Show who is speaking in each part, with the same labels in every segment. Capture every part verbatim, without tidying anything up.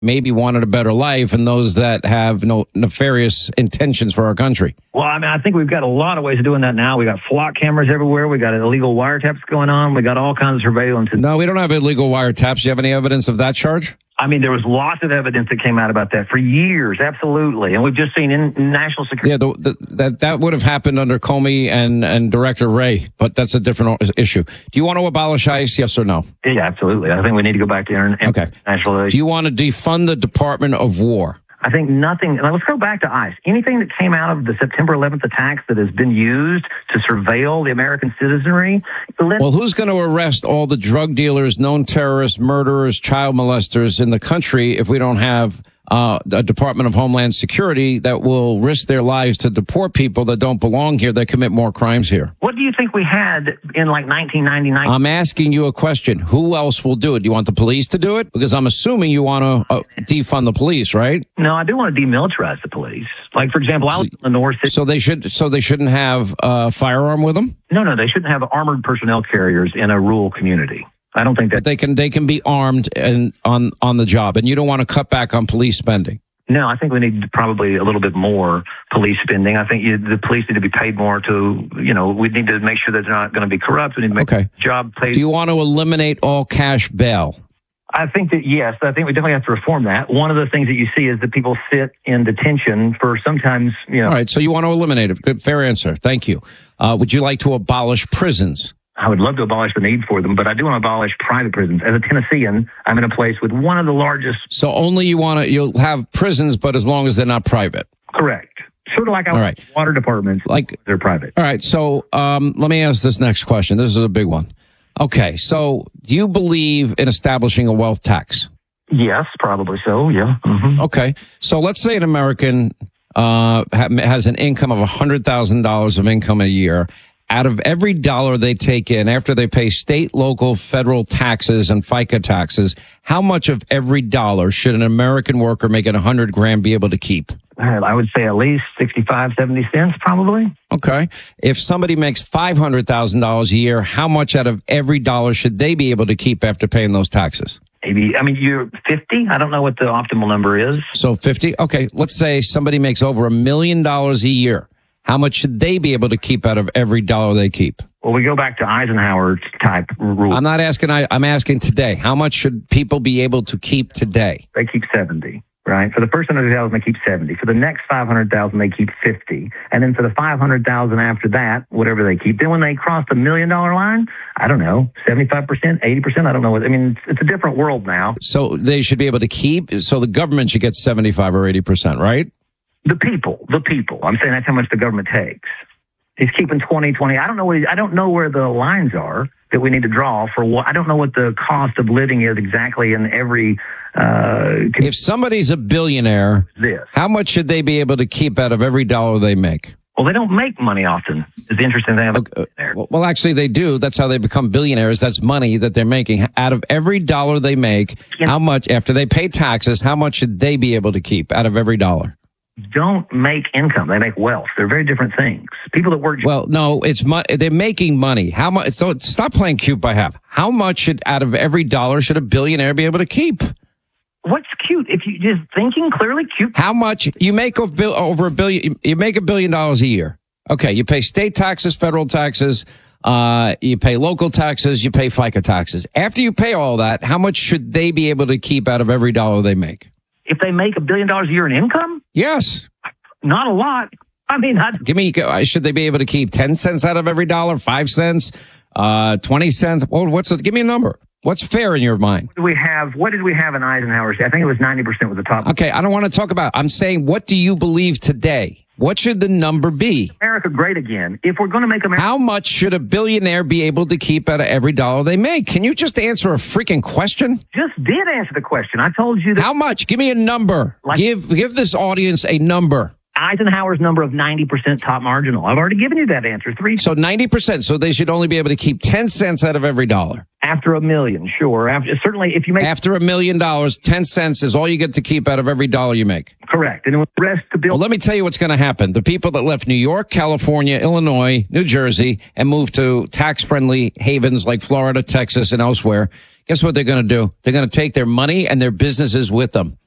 Speaker 1: maybe wanted a better life and those that have no nefarious intentions for our country.
Speaker 2: Well, I mean, I think we've got a lot of ways of doing that now. We got flock cameras everywhere. We got illegal wiretaps going on. We got all kinds of surveillance.
Speaker 1: No, we don't have illegal wiretaps. Do you have any evidence of that charge?
Speaker 2: I mean, there was lots of evidence that came out about that for years, absolutely. And we've just seen in national security.
Speaker 1: Yeah, the, the, that that would have happened under Comey and, and Director Wray, but that's a different issue. Do you want to abolish ICE, yes or no?
Speaker 2: Yeah, absolutely. I think we need to go back to inter-
Speaker 1: okay.
Speaker 2: international.
Speaker 1: Do you want to defund the Department of War?
Speaker 2: I think nothing, let's go back to ICE. Anything that came out of the September eleventh attacks that has been used to surveil the American citizenry.
Speaker 1: Well, who's going to arrest all the drug dealers, known terrorists, murderers, child molesters in the country if we don't have uh, a Department of Homeland Security that will risk their lives to deport people that don't belong here, that commit more crimes here?
Speaker 2: What do you think we had in like nineteen ninety-nine?
Speaker 1: I'm asking you a question. Who else will do it? Do you want the police to do it? Because I'm assuming you want to uh, defund the police, right?
Speaker 2: No, I do want to demilitarize the police. Like, for example, I was in the North.
Speaker 1: So they should. So they shouldn't have a firearm with them?
Speaker 2: No, no, they shouldn't have armored personnel carriers in a rural community. I don't think that
Speaker 1: but they can. They can be armed and on on the job, and you don't want to cut back on police spending.
Speaker 2: No, I think we need probably a little bit more police spending. I think you, the police need to be paid more to, you know, we need to make sure that they're not going to be corrupt. We need to make
Speaker 1: okay.
Speaker 2: the job paid.
Speaker 1: Do you want to eliminate all cash bail?
Speaker 2: I think that, yes, I think we definitely have to reform that. One of the things that you see is that people sit in detention for sometimes, you know.
Speaker 1: All right, so you want to eliminate it. Good, fair answer. Thank you. Uh, would you like to abolish prisons?
Speaker 2: I would love to abolish the need for them, but I do want to abolish private prisons. As a Tennessean, I'm in a place with one of the largest.
Speaker 1: So only you want to, you'll have prisons, but as long as they're not private.
Speaker 2: Correct. Sort of like our
Speaker 1: right.
Speaker 2: water departments,
Speaker 1: like
Speaker 2: they're private.
Speaker 1: All right. So um, let me ask this next question. This is a big one. Okay. So do you believe in establishing a wealth tax?
Speaker 2: Yes, probably so. Yeah. Mm-hmm.
Speaker 1: Okay. So let's say an American uh, ha- has an income of one hundred thousand dollars of income a year. Out of every dollar they take in, after they pay state, local, federal taxes and FICA taxes, how much of every dollar should an American worker making a hundred grand be able to keep?
Speaker 2: I would say at least sixty-five, seventy cents, probably.
Speaker 1: Okay. If somebody makes five hundred thousand dollars a year, how much out of every dollar should they be able to keep after paying those taxes?
Speaker 2: Maybe, I mean, you're fifty. I don't know what the optimal number is.
Speaker 1: So fifty. Okay. Let's say somebody makes over a million dollars a year. How much should they be able to keep out of every dollar they keep?
Speaker 2: Well, we go back to Eisenhower type rule.
Speaker 1: I'm not asking, I, I'm asking today. How much should people be able to keep today?
Speaker 2: They keep seventy, right? For the first one hundred thousand, they keep seventy. For the next five hundred thousand, they keep fifty. And then for the five hundred thousand after that, whatever they keep. Then when they cross the million dollar line, I don't know, seventy-five percent, eighty percent. I don't know what, I mean, it's, it's a different world now.
Speaker 1: So they should be able to keep, so the government should get seventy-five or eighty percent, right?
Speaker 2: The people, the people. I'm saying that's how much the government takes. He's keeping twenty, twenty. I don't know what he, I don't know where the lines are that we need to draw for what, I don't know what the cost of living is exactly in every, uh,
Speaker 1: if somebody's a billionaire,
Speaker 2: this.
Speaker 1: How much should they be able to keep out of every dollar they make?
Speaker 2: Well, they don't make money often. Is the interesting thing about
Speaker 1: okay. there. Well, actually, they do. That's how they become billionaires. That's money that they're making. Out of every dollar they make, yeah. How much, after they pay taxes, how much should they be able to keep out of every dollar?
Speaker 2: Don't make income. They make wealth. They're very different things. People that work.
Speaker 1: Well, no, it's mo- they're making money. How much? So stop playing cute by half. How much should, out of every dollar, should a billionaire be able to keep?
Speaker 2: What's cute? If you just thinking clearly, cute.
Speaker 1: How much you make of bill, over a billion? You make a billion dollars a year. Okay, you pay state taxes, federal taxes, uh, you pay local taxes, you pay FICA taxes. After you pay all that, how much should they be able to keep out of every dollar they make?
Speaker 2: If they make a billion dollars a year in income?
Speaker 1: Yes.
Speaker 2: Not a lot. I mean, I,
Speaker 1: give me, should they be able to keep ten cents out of every dollar, five cents, uh, twenty cents? Well, what's the, give me a number. What's fair in your mind?
Speaker 2: What do we have? What did we have in Eisenhower? I think it was ninety percent was the top.
Speaker 1: Okay. I don't want to talk about, I'm saying, what do you believe today? What should the number be?
Speaker 2: America great again. If we're going to make America.
Speaker 1: How much should a billionaire be able to keep out of every dollar they make? Can you just answer a freaking question?
Speaker 2: Just did answer the question. I told you that.
Speaker 1: How much? Give me a number. Like, give, give this audience a number.
Speaker 2: Eisenhower's number of ninety percent top marginal. I've already given you that answer. Three.
Speaker 1: So ninety percent. So they should only be able to keep ten cents out of every dollar.
Speaker 2: After a million, sure. After, certainly, if you make.
Speaker 1: After a million dollars, ten cents is all you get to keep out of every dollar you make.
Speaker 2: Correct. And the rest to build.
Speaker 1: Well, let me tell you what's going to happen. The people that left New York, California, Illinois, New Jersey, and moved to tax-friendly havens like Florida, Texas, and elsewhere, guess what they're going to do? They're going to take their money and their businesses with them.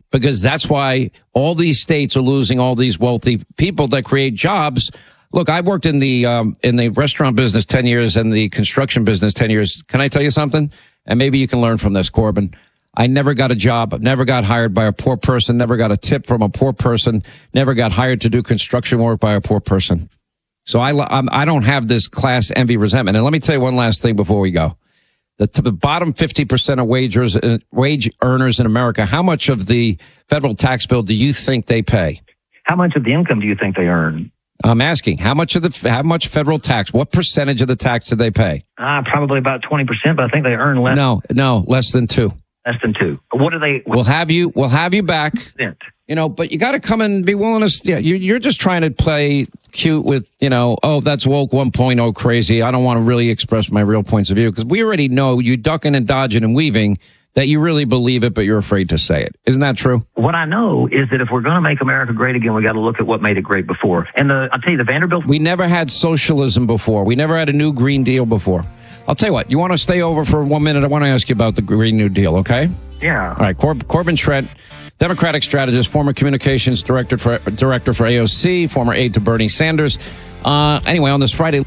Speaker 1: because that's why all these states are losing all these wealthy people that create jobs. Look, I worked in the um, in the restaurant business ten years and the construction business ten years. Can I tell you something? And maybe you can learn from this, Corbin. I never got a job, never got hired by a poor person, never got a tip from a poor person, never got hired to do construction work by a poor person. So I, I'm, I don't have this class envy resentment. And let me tell you one last thing before we go. The, to the bottom fifty percent of wagers, uh, wage earners in America, how much of the federal tax bill do you think they pay?
Speaker 2: How much of the income do you think they earn?
Speaker 1: I'm asking, how much of the, how much federal tax, what percentage of the tax do they pay?
Speaker 2: Uh, probably about twenty percent, but I think they earn less.
Speaker 1: No, no, less than two.
Speaker 2: Less than two. What do they?
Speaker 1: We'll have you, we'll have you back.
Speaker 2: Percent?
Speaker 1: You know, but you got to come and be willing to, yeah, you, you're just trying to play cute with, you know, oh, that's woke one point oh crazy. I don't want to really express my real points of view because we already know you ducking and dodging and weaving that you really believe it, but you're afraid to say it. Isn't that true?
Speaker 2: What I know is that if we're going to make America great again, we got to look at what made it great before. And the, I'll tell you, the Vanderbilt.
Speaker 1: We never had socialism before. We never had a new Green Deal before. I'll tell you what, you want to stay over for one minute? I want to ask you about the Green New Deal, okay?
Speaker 2: Yeah.
Speaker 1: All right, Cor- Corbin Trent, Democratic strategist, former communications director for director for A O C, former aide to Bernie Sanders. Uh, anyway, on this Friday.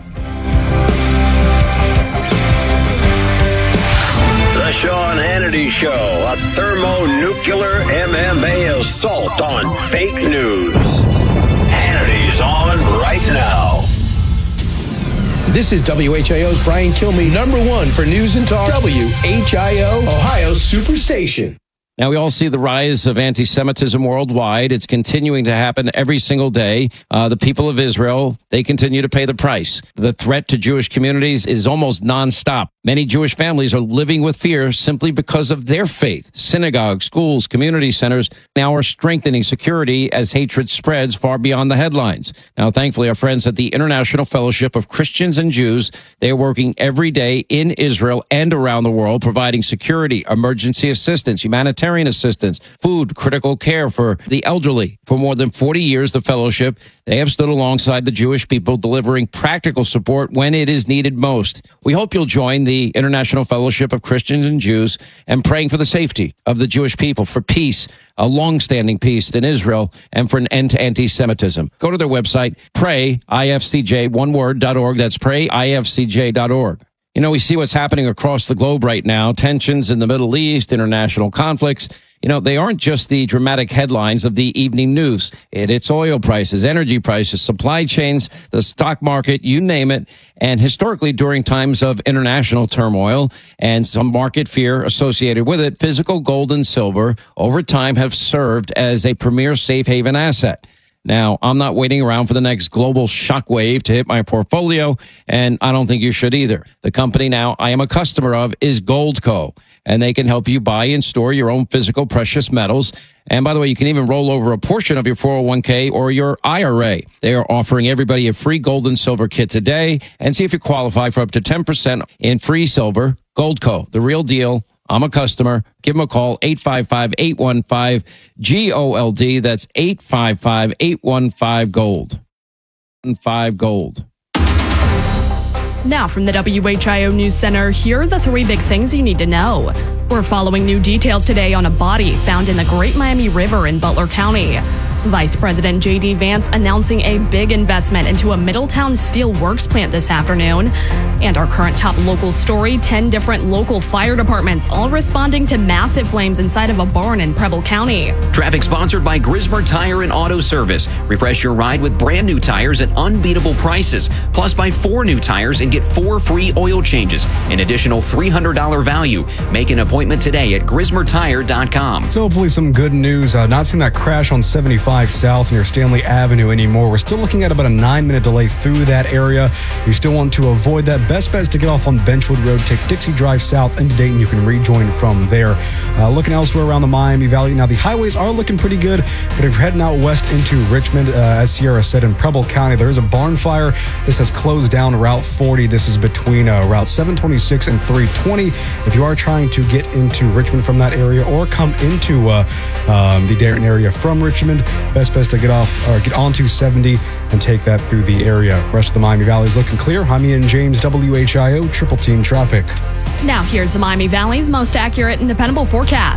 Speaker 3: The Sean Hannity Show, a thermonuclear M M A assault on fake news. Hannity's on right now.
Speaker 4: This is W H I O's Brian Kilmeade, number one for news and talk. W H I O, Ohio's Superstation.
Speaker 1: Now, we all see the rise of anti-Semitism worldwide. It's continuing to happen every single day. Uh, the people of Israel, they continue to pay the price. The threat to Jewish communities is almost nonstop. Many Jewish families are living with fear simply because of their faith. Synagogues, schools, community centers now are strengthening security as hatred spreads far beyond the headlines. Now, thankfully, our friends at the International Fellowship of Christians and Jews, they are working every day in Israel and around the world, providing security, emergency assistance, humanitarian assistance, food, critical care for the elderly. For more than forty years, the fellowship, they have stood alongside the Jewish people, delivering practical support when it is needed most. We hope you'll join the International Fellowship of Christians and Jews and praying for the safety of the Jewish people, for peace, a long-standing peace in Israel, and for an end to anti-Semitism. Go to their website, pray, I F C J, one word, dot org. That's pray, I F C J dot org. You know, we see what's happening across the globe right now, tensions in the Middle East, international conflicts. You know, they aren't just the dramatic headlines of the evening news. It, it's oil prices, energy prices, supply chains, the stock market, you name it. And historically, during times of international turmoil and some market fear associated with it, physical gold and silver over time have served as a premier safe haven asset. Now, I'm not waiting around for the next global shockwave to hit my portfolio, and I don't think you should either. The company now I am a customer of is Goldco, and they can help you buy and store your own physical precious metals. And by the way, you can even roll over a portion of your four oh one k or your I R A. They are offering everybody a free gold and silver kit today, and see if you qualify for up to ten percent in free silver. Goldco, the real deal. I'm a customer. Give them a call, eight five five, eight one five, G O L D. That's eight five five, eight one five, GOLD. five GOLD.
Speaker 5: Now from the W H I O News Center, here are the three big things you need to know. We're following new details today on a body found in the Great Miami River in Butler County. Vice President J D Vance announcing a big investment into a Middletown Steel Works plant this afternoon. And our current top local story, ten different local fire departments all responding to massive flames inside of a barn in Preble County.
Speaker 6: Traffic sponsored by Grismer Tire and Auto Service. Refresh your ride with brand new tires at unbeatable prices. Plus, buy four new tires and get four free oil changes. An additional three hundred dollars value. Make an appointment today at grismer tire dot com.
Speaker 7: So hopefully some good news. Uh, not seeing that crash on seventy-five South near Stanley Avenue anymore. We're still looking at about a nine minute delay through that area. You still want to avoid that. Best bet is to get off on Benchwood Road, take Dixie Drive south into Dayton. You can rejoin from there. Uh, looking elsewhere around the Miami Valley. Now the highways are looking pretty good, but if you're heading out west into Richmond, uh, as Sierra said, in Preble County, there is a barn fire. This has closed down Route forty. This is between uh, Route seven twenty-six and three twenty. If you are trying to get into Richmond from that area or come into uh, um, the Dayton area from Richmond, best bet is to get off or get onto seventy and take that through the area. Rest of the Miami Valley is looking clear. I'm Ian James, W H I O, Triple Team Traffic.
Speaker 5: Now here's the Miami Valley's most accurate and dependable forecast.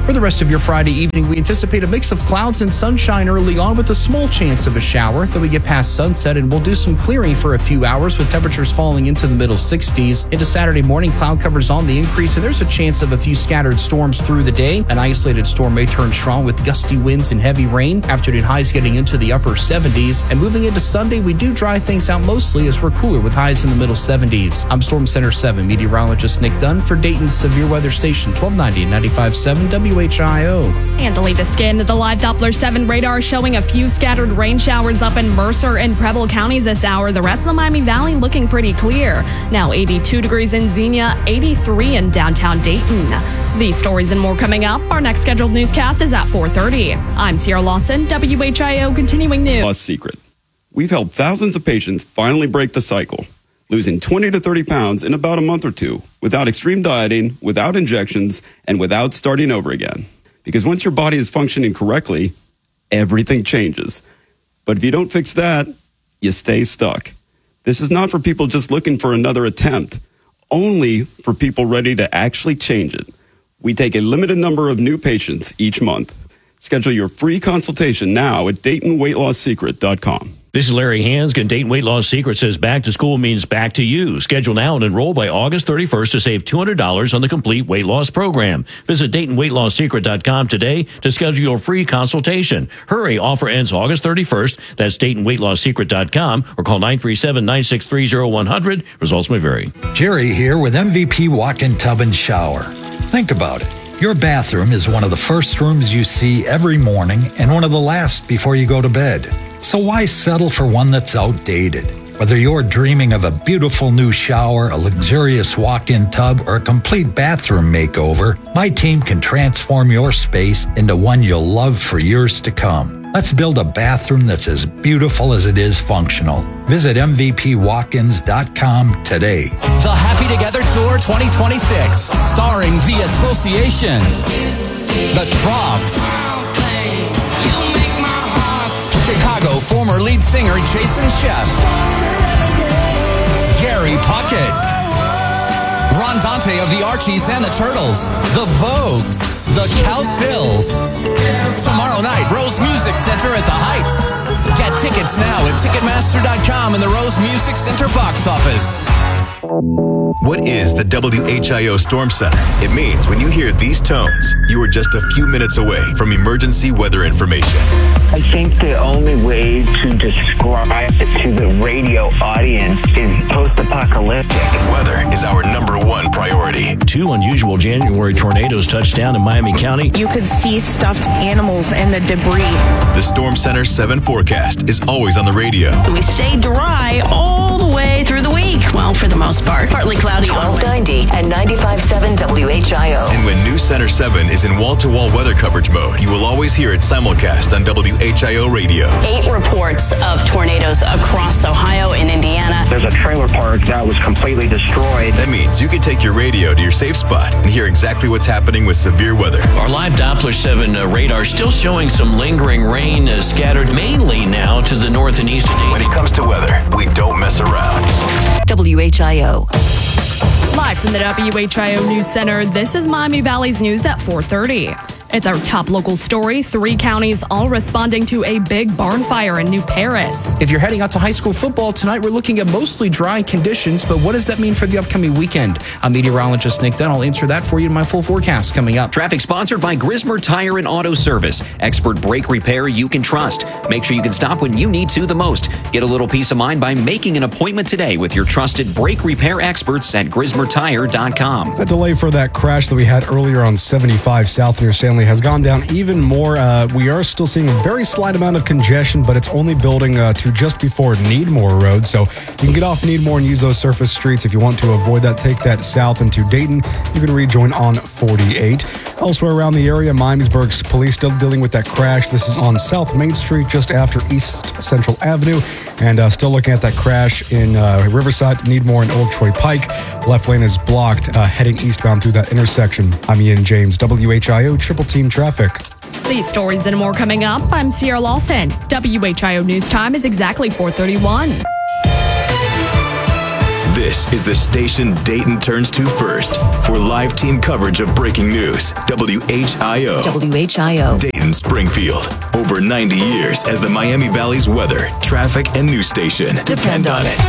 Speaker 4: For the rest of your Friday evening, we anticipate a mix of clouds and sunshine early on with a small chance of a shower. Then we get past sunset and we'll do some clearing for a few hours with temperatures falling into the middle sixties. Into Saturday morning, cloud covers on the increase and there's a chance of a few scattered storms through the day. An isolated storm may turn strong with gusty winds and heavy rain. Afternoon highs getting into the upper seventies. And moving into Sunday, we do dry things out mostly as we're cooler with highs in the middle seventies. I'm Storm Center seven meteorologist Nick Dunn for Dayton's Severe Weather Station twelve ninety and ninety-five point seven W H I O.
Speaker 5: And to lead the skin, the live Doppler seven radar showing a few scattered rain showers up in Mercer and Preble counties this hour. The rest of the Miami Valley looking pretty clear. Now eighty-two degrees in Xenia, eighty-three in downtown Dayton. These stories and more coming up. Our next scheduled newscast is at four thirty. I'm Sierra Lawson, W H I O Continuing News.
Speaker 8: Plus secret. We've helped thousands of patients finally break the cycle, losing twenty to thirty pounds in about a month or two, without extreme dieting, without injections, and without starting over again. Because once your body is functioning correctly, everything changes. But if you don't fix that, you stay stuck. This is not for people just looking for another attempt, only for people ready to actually change it. We take a limited number of new patients each month. Schedule your free consultation now at Dayton Weight Loss Secret dot com.
Speaker 9: This is Larry Hanskin. Dayton Weight Loss Secret says back to school means back to you. Schedule now and enroll by August thirty-first to save two hundred dollars on the complete weight loss program. Visit Dayton Weight Loss Secret dot com today to schedule your free consultation. Hurry, offer ends August thirty-first. That's Dayton Weight Loss Secret dot com or call nine three seven, nine six three, zero one zero zero. Results may vary.
Speaker 10: Jerry here with M V P Walk-In Tub and Shower. Think about it. Your bathroom is one of the first rooms you see every morning and one of the last before you go to bed. So why settle for one that's outdated? Whether you're dreaming of a beautiful new shower, a luxurious walk-in tub, or a complete bathroom makeover, my team can transform your space into one you'll love for years to come. Let's build a bathroom that's as beautiful as it is functional. Visit M V P walk ins dot com today.
Speaker 11: The Happy Together Tour twenty twenty-six, starring The Association, The Troggs, Chicago former lead singer Jason Sheff, Gary Puckett, Ron Dante of the Archies and the Turtles, The Vogues, The Cowsills. Tomorrow night, Rose Music Center at the Heights. Get tickets now at Ticketmaster dot com and the Rose Music Center box office.
Speaker 12: What is the W H I O Storm Center? It means when you hear these tones, you are just a few minutes away from emergency weather information.
Speaker 13: I think the only way to describe it to the radio audience is post-apocalyptic.
Speaker 12: Weather is our number one priority.
Speaker 9: Two unusual January tornadoes touched down in Miami County.
Speaker 14: You could see stuffed animals and the debris.
Speaker 12: The Storm Center seven forecast is always on the radio.
Speaker 14: We stay dry all the way through the week. Well, for the most part. Partly cloudy.
Speaker 15: twelve ninety and ninety-five point seven W H I O.
Speaker 12: And when New Center seven is in wall-to-wall weather coverage mode, you will always hear it simulcast on W H I O radio.
Speaker 16: Eight reports of tornadoes across Ohio and Indiana.
Speaker 13: There's a trailer park that was completely destroyed.
Speaker 12: That means you can take your radio to your safe spot and hear exactly what's happening with severe weather.
Speaker 9: Our live Doppler seven uh, radar still showing some lingering rain uh, scattered mainly now to the north and east of Dayton.
Speaker 12: When it comes to weather, we don't mess around.
Speaker 15: W H I O.
Speaker 5: Live from the W H I O News Center, this is Miami Valley's news at four thirty. It's our top local story. Three counties all responding to a big barn fire in New Paris.
Speaker 4: If you're heading out to high school football tonight, we're looking at mostly dry conditions, but what does that mean for the upcoming weekend? I'm meteorologist Nick Dunn. I'll answer that for you in my full forecast coming up.
Speaker 6: Traffic sponsored by Grismer Tire and Auto Service. Expert brake repair you can trust. Make sure you can stop when you need to the most. Get a little peace of mind by making an appointment today with your trusted brake repair experts at Grismer Tire dot com.
Speaker 7: A delay for that crash that we had earlier on seventy-five South near Stanley has gone down even more. Uh, we are still seeing a very slight amount of congestion, but it's only building uh, to just before Needmore Road. So you can get off Needmore and use those surface streets. If you want to avoid that, take that south into Dayton. You can rejoin on forty-eight. Elsewhere around the area, Miamisburg's police still dealing with that crash. This is on South Main Street, just after East Central Avenue, and uh, still looking at that crash in uh, Riverside, Needmore, and Old Troy Pike. Left lane is blocked uh, heading eastbound through that intersection. I'm Ian James, W H I O Triple Team Traffic.
Speaker 5: These stories and more coming up. I'm Sierra Lawson. W H I O News Time is exactly four thirty-one.
Speaker 12: This is the station Dayton turns to first for live team coverage of breaking news. W H I O.
Speaker 15: W H I O.
Speaker 12: Dayton Springfield. Over ninety years as the Miami Valley's weather, traffic, and news station. Depend on it.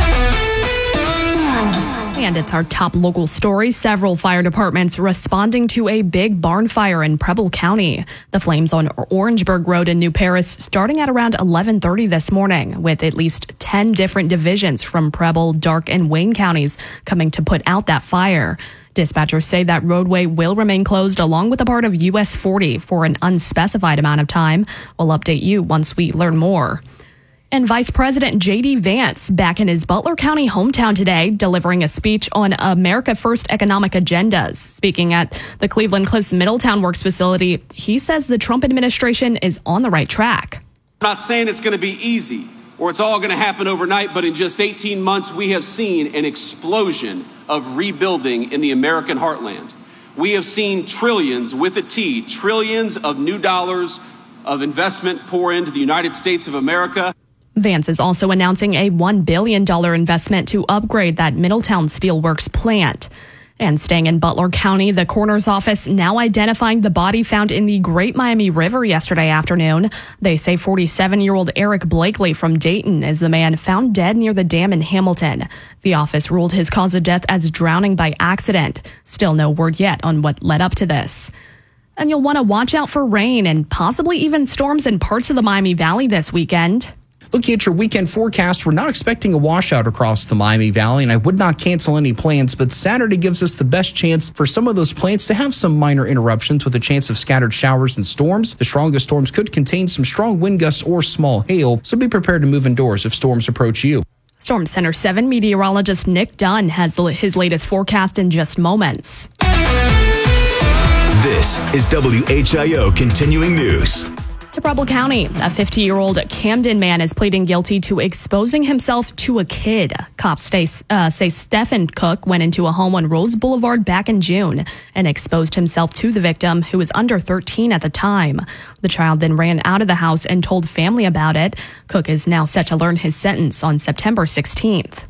Speaker 5: And it's our top local story. Several fire departments responding to a big barn fire in Preble County. The flames on Orangeburg Road in New Paris starting at around eleven thirty this morning, with at least ten different divisions from Preble, Darke, and Wayne counties coming to put out that fire. Dispatchers say that roadway will remain closed along with a part of U S forty for an unspecified amount of time. We'll update you once we learn more. And Vice President J D Vance back in his Butler County hometown today, delivering a speech on America First economic agendas. Speaking at the Cleveland Cliffs Middletown Works facility, he says the Trump administration is on the right track.
Speaker 17: I'm not saying it's going to be easy or it's all going to happen overnight, but in just eighteen months, we have seen an explosion of rebuilding in the American heartland. We have seen trillions with a T, trillions of new dollars of investment pour into the United States of America.
Speaker 5: Vance is also announcing a one billion dollars investment to upgrade that Middletown Steelworks plant. And staying in Butler County, the coroner's office now identifying the body found in the Great Miami River yesterday afternoon. They say forty-seven-year-old Eric Blakely from Dayton is the man found dead near the dam in Hamilton. The office ruled his cause of death as drowning by accident. Still no word yet on what led up to this. And you'll want to watch out for rain and possibly even storms in parts of the Miami Valley this weekend.
Speaker 4: Looking at your weekend forecast, we're not expecting a washout across the Miami Valley, and I would not cancel any plans, but Saturday gives us the best chance for some of those plans to have some minor interruptions with a chance of scattered showers and storms. The strongest storms could contain some strong wind gusts or small hail, so be prepared to move indoors if storms approach you.
Speaker 5: Storm Center seven meteorologist Nick Dunn has his latest forecast in just moments.
Speaker 12: This is W H I O Continuing News.
Speaker 5: To Preble County, a fifty-year-old Camden man is pleading guilty to exposing himself to a kid. Cops say, uh, say Stephen Cook went into a home on Rose Boulevard back in June and exposed himself to the victim, who was under thirteen at the time. The child then ran out of the house and told family about it. Cook is now set to learn his sentence on September sixteenth.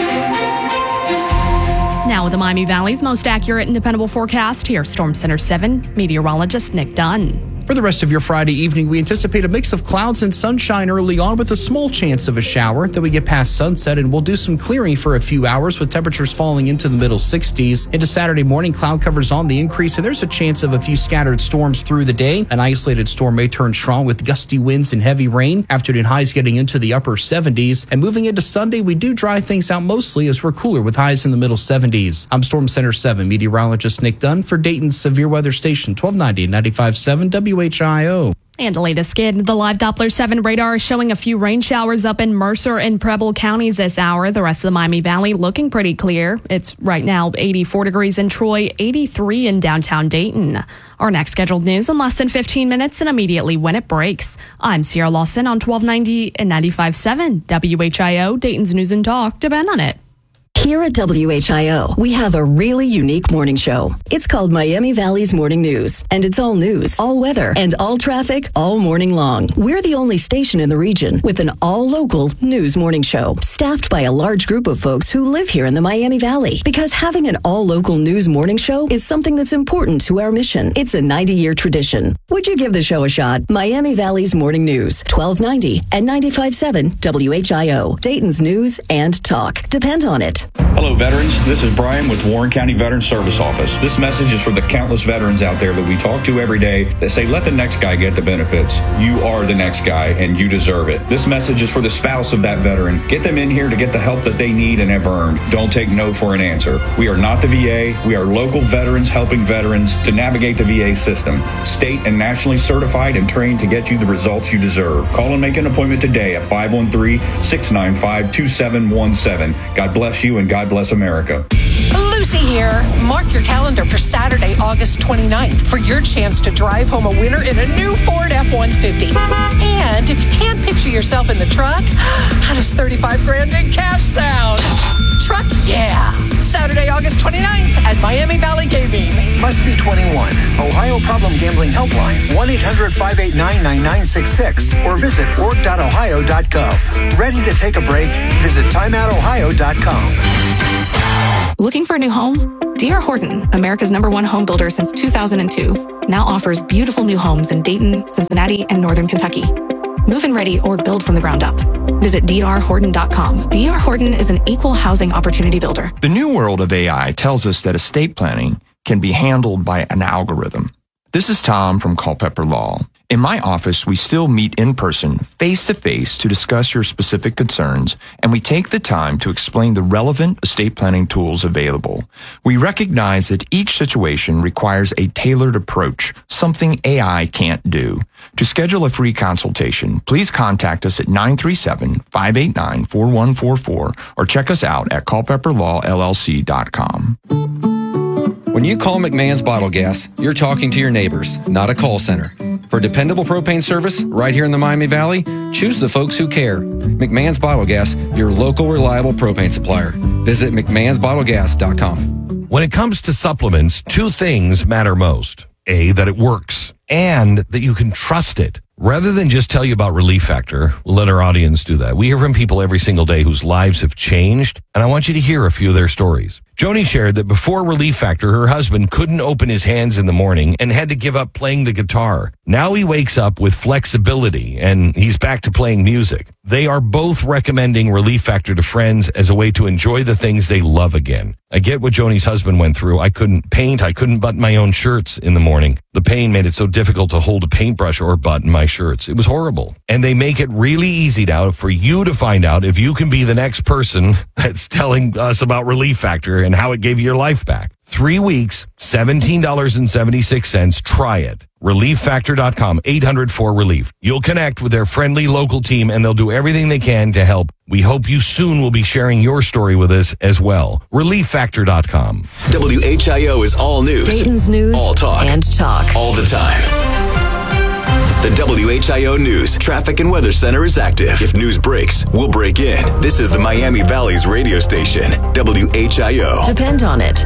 Speaker 5: Now, the Miami Valley's most accurate and dependable forecast. Here's Storm Center seven meteorologist Nick Dunn.
Speaker 4: For the rest of your Friday evening, we anticipate a mix of clouds and sunshine early on with a small chance of a shower. Then we get past sunset and we'll do some clearing for a few hours with temperatures falling into the middle sixties. Into Saturday morning, cloud covers on the increase and there's a chance of a few scattered storms through the day. An isolated storm may turn strong with gusty winds and heavy rain. Afternoon highs getting into the upper seventies. And moving into Sunday, we do dry things out mostly as we're cooler with highs in the middle seventies. I'm Storm Center seven meteorologist Nick Dunn for Dayton's Severe Weather Station twelve ninety and ninety-five point seven W H I O.
Speaker 5: And the latest skid, the live Doppler seven radar is showing a few rain showers up in Mercer and Preble counties this hour. The rest of the Miami Valley looking pretty clear. It's right now eighty-four degrees in Troy, eighty-three in downtown Dayton. Our next scheduled news in less than fifteen minutes and immediately when it breaks. I'm Sierra Lawson on twelve ninety and ninety-five point seven W H I O, Dayton's News and Talk. Depend on it.
Speaker 15: Here at W H I O, we have a really unique morning show. It's called Miami Valley's Morning News, and it's all news, all weather, and all traffic all morning long. We're the only station in the region with an all-local news morning show, staffed by a large group of folks who live here in the Miami Valley. Because having an all-local news morning show is something that's important to our mission. It's a ninety-year tradition. Would you give the show a shot? Miami Valley's Morning News, twelve ninety and ninety-five point seven W H I O, Dayton's News and Talk. Depend on it.
Speaker 18: Hello, veterans. This is Brian with Warren County Veteran Service Office. This message is for the countless veterans out there that we talk to every day that say, let the next guy get the benefits. You are the next guy, and you deserve it. This message is for the spouse of that veteran. Get them in here to get the help that they need and have earned. Don't take no for an answer. We are not the V A. We are local veterans helping veterans to navigate the V A system. State and nationally certified and trained to get you the results you deserve. Call and make an appointment today at five one three, six nine five, two seven one seven. God bless you and God bless America.
Speaker 19: Lucy here. Mark your calendar for Saturday, August twenty-ninth for your chance to drive home a winner in a new Ford F one fifty. And if you can't picture yourself in the truck, how does thirty-five grand in cash sound? Truck, yeah. Saturday, August twenty-ninth at Miami Valley Gaming.
Speaker 20: Must be twenty-one. Ohio Problem Gambling Helpline, one eight hundred, five eight nine, nine nine six six, or visit org dot ohio dot gov. Ready to take a break? Visit time out ohio dot com.
Speaker 21: Looking for a new home? D R. Horton, America's number one home builder since two thousand two, now offers beautiful new homes in Dayton, Cincinnati, and Northern Kentucky. Move-in ready or build from the ground up. Visit D R Horton dot com. D R. Horton is an equal housing opportunity builder.
Speaker 22: The new world of A I tells us that estate planning can be handled by an algorithm. This is Tom from Culpeper Law. In my office, we still meet in person, face-to-face, to discuss your specific concerns, and we take the time to explain the relevant estate planning tools available. We recognize that each situation requires a tailored approach, something A I can't do. To schedule a free consultation, please contact us at nine three seven, five eight nine, four one four four or check us out at culpeper law L L C dot com.
Speaker 23: When you call McMahon's Bottle Gas, you're talking to your neighbors, not a call center. For dependable propane service right here in the Miami Valley, choose the folks who care. McMahon's Bottle Gas, your local reliable propane supplier. Visit mcmahons bottle gas dot com.
Speaker 24: When it comes to supplements, two things matter most. A, that it works, and that you can trust it. Rather than just tell you about Relief Factor, we'll let our audience do that. We hear from people every single day whose lives have changed, and I want you to hear a few of their stories. Joni shared that before Relief Factor, her husband couldn't open his hands in the morning and had to give up playing the guitar. Now he wakes up with flexibility, and he's back to playing music. They are both recommending Relief Factor to friends as a way to enjoy the things they love again. I get what Joni's husband went through. I couldn't paint. I couldn't button my own shirts in the morning. The pain made it so difficult to hold a paintbrush or button my shirts. It was horrible. And they make it really easy now for you to find out if you can be the next person that's telling us about Relief Factor and how it gave you your life back. Three weeks, seventeen dollars and seventy-six cents. Try it. relief factor dot com, eight hundred four relief. You'll connect with their friendly local team and they'll do everything they can to help. We hope you soon will be sharing your story with us as well. relief factor dot com.
Speaker 12: W H I O is all news.
Speaker 15: Dayton's news
Speaker 12: all talk.
Speaker 15: and talk.
Speaker 12: All the time. The W H I O News Traffic and Weather Center is active. If news breaks, we'll break in. This is the Miami Valley's radio station, W H I O.
Speaker 15: Depend on it.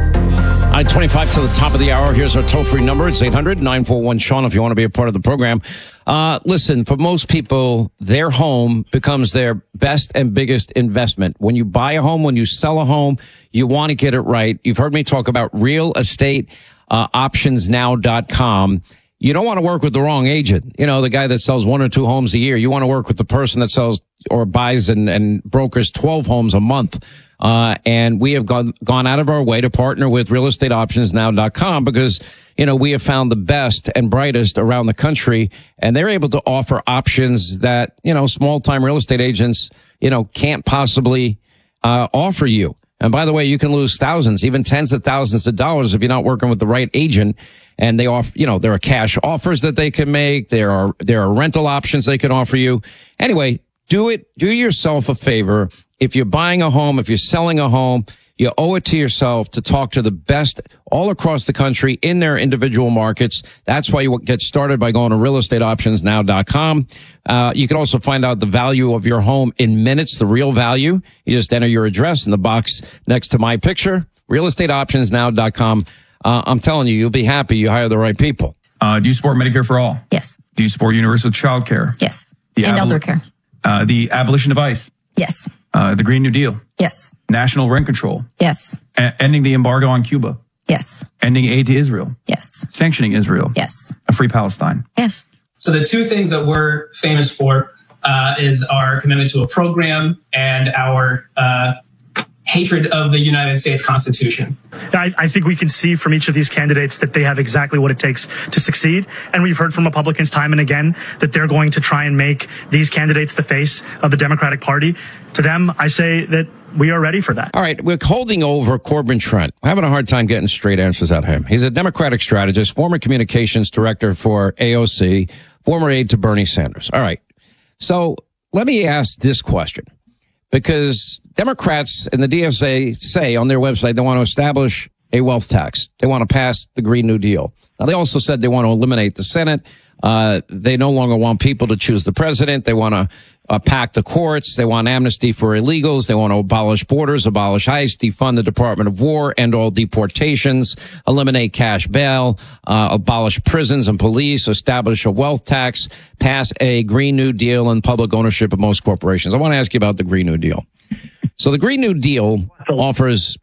Speaker 1: I twenty-five to the top of the hour. Here's our toll-free number. It's eight hundred, nine four one, Sean if you want to be a part of the program. Uh, listen, for most people, their home becomes their best and biggest investment. When you buy a home, when you sell a home, you want to get it right. You've heard me talk about real estate uh, options now dot com. You don't want to work with the wrong agent. You know, the guy that sells one or two homes a year. You want to work with the person that sells or buys and, and brokers twelve homes a month. Uh, and we have gone, gone out of our way to partner with real estate options now dot com because, you know, we have found the best and brightest around the country, and they're able to offer options that, you know, small time real estate agents, you know, can't possibly, uh, offer you. And by the way, you can lose thousands, even tens of thousands of dollars if you're not working with the right agent. And they offer, you know, there are cash offers that they can make. There are, there are rental options they can offer you. Anyway, do it, do yourself a favor. If you're buying a home, if you're selling a home, you owe it to yourself to talk to the best all across the country in their individual markets. That's why you get started by going to real estate options now dot com. Uh, you can also find out the value of your home in minutes, the real value. You just enter your address in the box next to my picture, real estate options now dot com. Uh, I'm telling you, you'll be happy you hire the right people.
Speaker 25: Uh, do you support Medicare for all?
Speaker 26: Yes.
Speaker 25: Do you support universal child care?
Speaker 26: Yes.
Speaker 25: The
Speaker 26: and
Speaker 25: abol-
Speaker 26: elder care?
Speaker 25: Uh, the abolition of ICE?
Speaker 26: Yes.
Speaker 25: Uh, the Green New Deal?
Speaker 26: Yes.
Speaker 25: National rent control?
Speaker 26: Yes.
Speaker 25: A- ending the embargo on Cuba?
Speaker 26: Yes.
Speaker 25: Ending aid to Israel?
Speaker 26: Yes.
Speaker 25: Sanctioning Israel?
Speaker 26: Yes.
Speaker 25: A free Palestine?
Speaker 26: Yes.
Speaker 27: So the two things that we're famous for uh, is our commitment to a program and our uh, hatred of the United States Constitution.
Speaker 28: I, I think we can see from each of these candidates that they have exactly what it takes to succeed. And we've heard from Republicans time and again that they're going to try and make these candidates the face of the Democratic Party. To them, I say that we are ready for that.
Speaker 1: All right, we're holding over Corbin Trent. I'm having a hard time getting straight answers out of him. He's a Democratic strategist, former communications director for A O C, former aide to Bernie Sanders. All right, so let me ask this question, because Democrats and the D S A say on their website they want to establish a wealth tax. They want to pass the Green New Deal. Now, they also said they want to eliminate the Senate. Uh, they no longer want people to choose the president. They want to uh, pack the courts. They want amnesty for illegals. They want to abolish borders, abolish ICE, defund the Department of War, end all deportations, eliminate cash bail, uh, abolish prisons and police, establish a wealth tax, pass a Green New Deal and public ownership of most corporations. I want to ask you about the Green New Deal. So the Green New Deal offers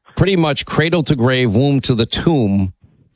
Speaker 1: pretty much cradle to grave, womb to the tomb,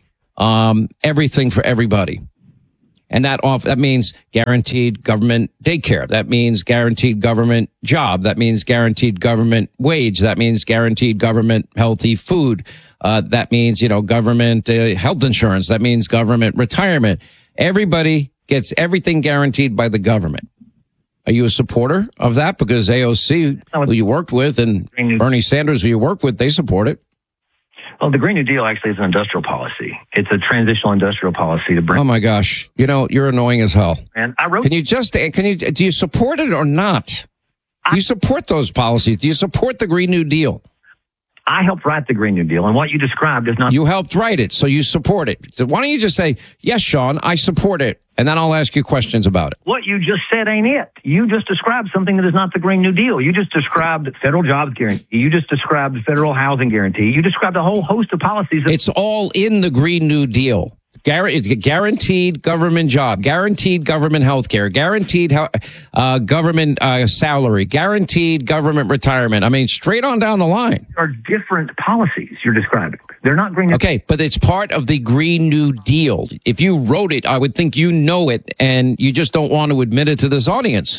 Speaker 1: um, everything for everybody. And that off, that means guaranteed government daycare. That means guaranteed government job. That means guaranteed government wage. That means guaranteed government healthy food. Uh, that means, you know, government uh, health insurance. That means government retirement. Everybody gets everything guaranteed by the government. Are you a supporter of that? Because A O C, who you worked with, and Bernie Sanders, who you worked with, they support it.
Speaker 2: Well, the Green New Deal actually is an industrial policy. It's a transitional industrial policy to bring.
Speaker 1: Oh my gosh! You know, you're annoying as hell.
Speaker 2: And I wrote.
Speaker 1: Can you just? Can you? Do you support it or not? Do you support those policies? Do you support the Green New Deal?
Speaker 2: I helped write the Green New Deal, and what you described is not.
Speaker 1: You helped write it, so you support it. So why don't you just say, yes, Sean, I support it, and then I'll ask you questions about it.
Speaker 2: What you just said ain't it. You just described something that is not the Green New Deal. You just described federal jobs guarantee. You just described federal housing guarantee. You described a whole host of policies. That-
Speaker 1: it's all in the Green New Deal. Guaranteed government job, guaranteed government health care, guaranteed uh, government uh, salary, guaranteed government retirement. I mean, straight on down the line.
Speaker 2: Are different policies you're describing. They're not Green New
Speaker 1: Okay, but it's part of the Green New Deal. If you wrote it, I would think you know it, and you just don't want to admit it to this audience.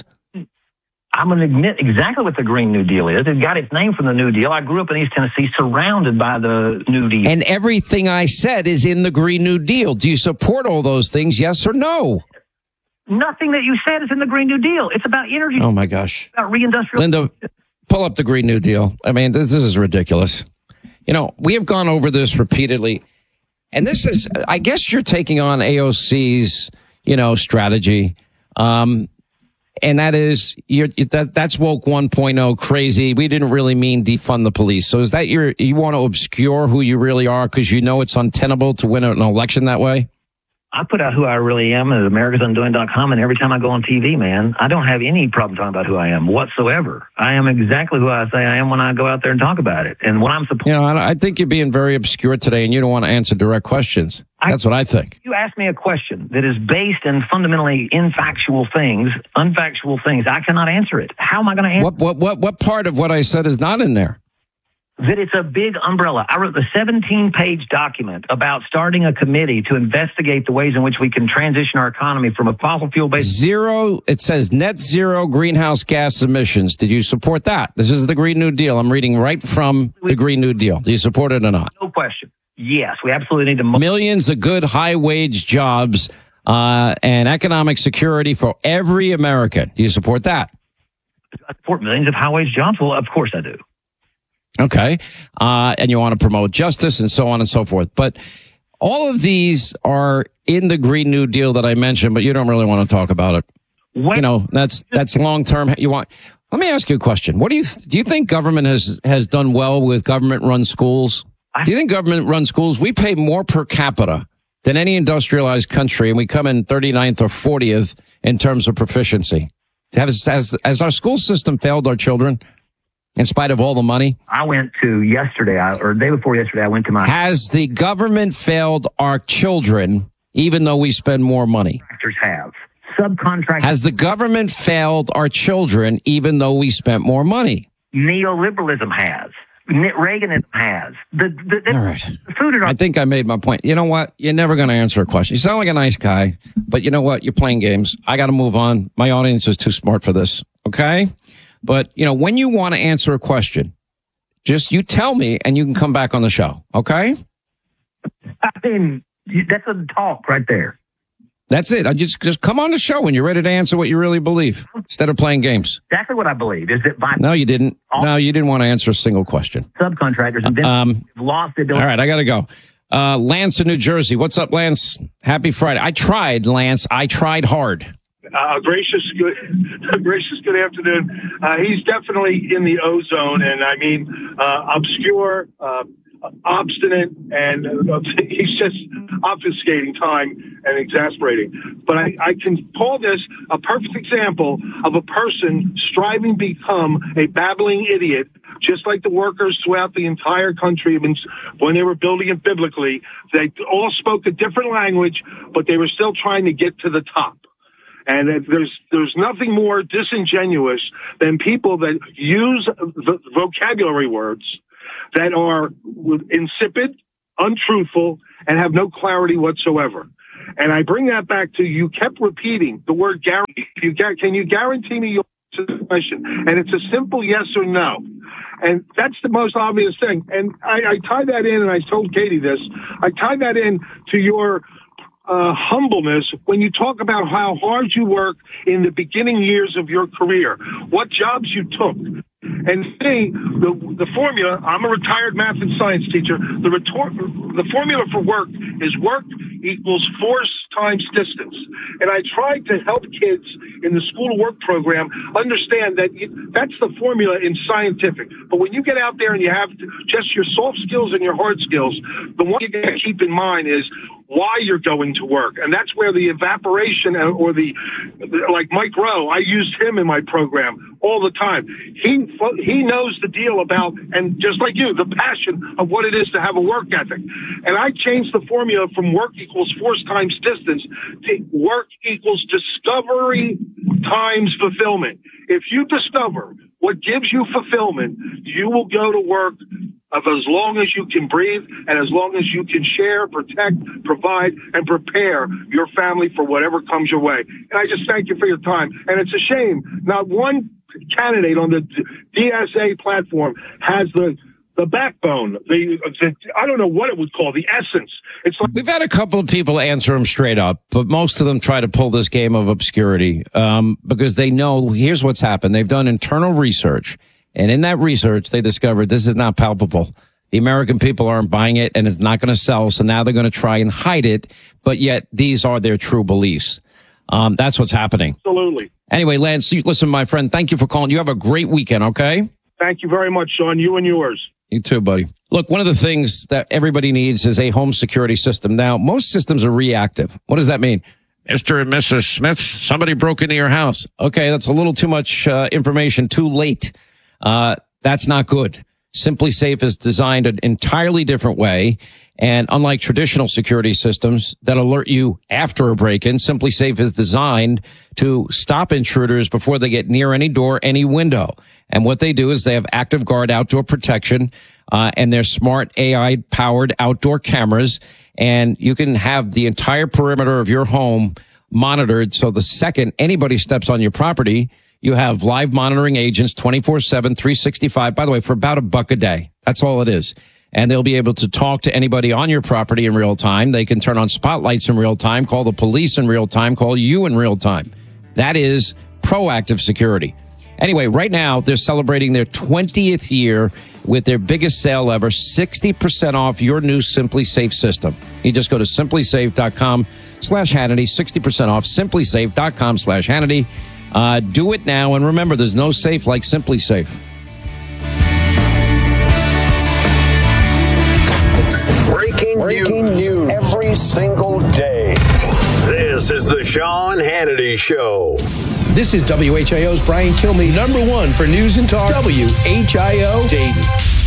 Speaker 2: I'm going to admit exactly what the Green New Deal is. It got its name from the New Deal. I grew up in East Tennessee surrounded by the New Deal.
Speaker 1: And everything I said is in the Green New Deal. Do you support all those things, yes or no?
Speaker 2: Nothing that you said is in the Green New Deal. It's about energy.
Speaker 1: Oh, my gosh.
Speaker 2: About reindustrial.
Speaker 1: Linda, pull up the Green New Deal. I mean, this, this is ridiculous. You know, we have gone over this repeatedly. And this is, I guess you're taking on A O C's, you know, strategy. Um, And that is, you're, that, that's woke one point oh crazy. We didn't really mean defund the police. So is that your, you want to obscure who you really are because you know it's untenable to win an election that way?
Speaker 2: I put out who I really am at americas undoing dot com, and every time I go on T V, man, I don't have any problem talking about who I am whatsoever. I am exactly who I say I am when I go out there and talk about it. And when I'm supposed,
Speaker 1: you know, I, I think you're being very obscure today, and you don't want to answer direct questions. That's what I think.
Speaker 2: You ask me a question that is based in fundamentally infactual things, unfactual things. I cannot answer it. How am I going to answer?
Speaker 1: What what what what part of what I said is not in there?
Speaker 2: That it's a big umbrella. I wrote the seventeen-page document about starting a committee to investigate the ways in which we can transition our economy from a fossil fuel-based...
Speaker 1: Zero, it says net zero greenhouse gas emissions. Did you support that? This is the Green New Deal. I'm reading right from the Green New Deal. Do you support it or not?
Speaker 2: No question. Yes, we absolutely need to...
Speaker 1: Millions of good high-wage jobs uh, and economic security for every American. Do you support that?
Speaker 2: I support millions of high-wage jobs? Well, of course I do.
Speaker 1: Okay. Uh, and you want to promote justice and so on and so forth. But all of these are in the Green New Deal that I mentioned, but you don't really want to talk about it. What? You know, that's, that's long term. You want, let me ask you a question. What do you, do you think government has, has done well with government run schools? Do you think government run schools, we pay more per capita than any industrialized country, and we come in thirty-ninth or fortieth in terms of proficiency? Has, has, has our school system failed our children? In spite of all the money?
Speaker 2: I went to yesterday, or day before yesterday, I went to my...
Speaker 1: Has the government failed our children, even though we spend more money?
Speaker 2: Contractors have. Subcontractors...
Speaker 1: Has the government failed our children, even though we spent more money?
Speaker 2: Neoliberalism has. Reaganism has. The, the, the,
Speaker 1: all right.
Speaker 2: The food
Speaker 1: I think I made my point. You know what? You're never going to answer a question. You sound like a nice guy, but you know what? You're playing games. I got to move on. My audience is too smart for this. Okay? But, you know, when you want to answer a question, just you tell me and you can come back on the show. Okay?
Speaker 2: I mean, that's a talk right there.
Speaker 1: That's it. I just, just come on the show when you're ready to answer what you really believe instead of playing games.
Speaker 2: Exactly what I believe is that by...
Speaker 1: No, you didn't. No, you didn't want to answer a single question.
Speaker 2: Subcontractors and
Speaker 1: um,
Speaker 2: lost the ability.
Speaker 1: All right, I got to go. Uh, Lance in New Jersey. What's up, Lance? Happy Friday. I tried, Lance. I tried hard.
Speaker 3: Uh, gracious, good, gracious, good afternoon. Uh, he's definitely in the ozone, and I mean, uh, obscure, uh, obstinate, and uh, he's just obfuscating time and exasperating. But I, I can call this a perfect example of a person striving to become a babbling idiot, just like the workers throughout the entire country when they were building it biblically. They all spoke a different language, but they were still trying to get to the top. And there's there's nothing more disingenuous than people that use the vocabulary words that are insipid, untruthful, and have no clarity whatsoever. And I bring that back to you kept repeating the word guarantee. You, can you guarantee me your question? And it's a simple yes or no. And that's the most obvious thing. And I, I tie that in, and I told Katie this, I tie that in to your uh, humbleness when you talk about how hard you work in the beginning years of your career, what jobs you took. And see, the, the formula, I'm a retired math and science teacher, the, retor- the formula for work is work equals force times distance. And I tried to help kids in the school to work program understand that it, that's the formula in scientific. But when you get out there and you have to, just your soft skills and your hard skills, the one you got to keep in mind is why you're going to work. And that's where the evaporation or the, like Mike Rowe, I used him in my program all the time. He, he knows the deal about, and just like you, the passion of what it is to have a work ethic. And I changed the formula from work equals force times distance to work equals discovery times fulfillment. If you discover what gives you fulfillment, you will go to work of as long as you can breathe and as long as you can share, protect, provide, and prepare your family for whatever comes your way. And I just thank you for your time. And it's a shame not one candidate on the D S A platform has the the backbone, the, the I don't know what it would call, the essence. It's like
Speaker 1: we've had a couple of people answer them straight up, but most of them try to pull this game of obscurity um, because they know here's what's happened. They've done internal research, and in that research, they discovered this is not palpable. The American people aren't buying it, and it's not going to sell. So now they're going to try and hide it, but yet these are their true beliefs. Um, that's what's happening.
Speaker 3: Absolutely.
Speaker 1: Anyway, Lance, listen, my friend, thank you for calling. You have a great weekend, okay?
Speaker 3: Thank you very much, Sean. You and yours.
Speaker 1: You too, buddy. Look, one of the things that everybody needs is a home security system. Now, most systems are reactive. What does that mean? Mister and Missus Smith, somebody broke into your house. Okay, that's a little too much uh, information too late. Uh, that's not good. Simply Safe is designed an entirely different way. And unlike traditional security systems that alert you after a break-in, Simply Safe is designed to stop intruders before they get near any door, any window. And what they do is they have Active Guard outdoor protection, uh, and their smart A I-powered outdoor cameras. And you can have the entire perimeter of your home monitored. So the second anybody steps on your property, you have live monitoring agents twenty-four seven, three sixty-five. By the way, for about a buck a day. That's all it is. And they'll be able to talk to anybody on your property in real time. They can turn on spotlights in real time, call the police in real time, call you in real time. That is proactive security. Anyway, right now, they're celebrating their twentieth year with their biggest sale ever, sixty percent off your new Simply Safe system. You just go to simply safe dot com slash Hannity, sixty percent off, simply safe dot com slash Hannity. Uh, do it now, and remember, there's no safe like Simply Safe.
Speaker 8: Breaking, Breaking news. news every single day. This is the Sean Hannity Show.
Speaker 9: This is W H I O's Brian Kilmeade, number one for news and talk. W H I O Dayton.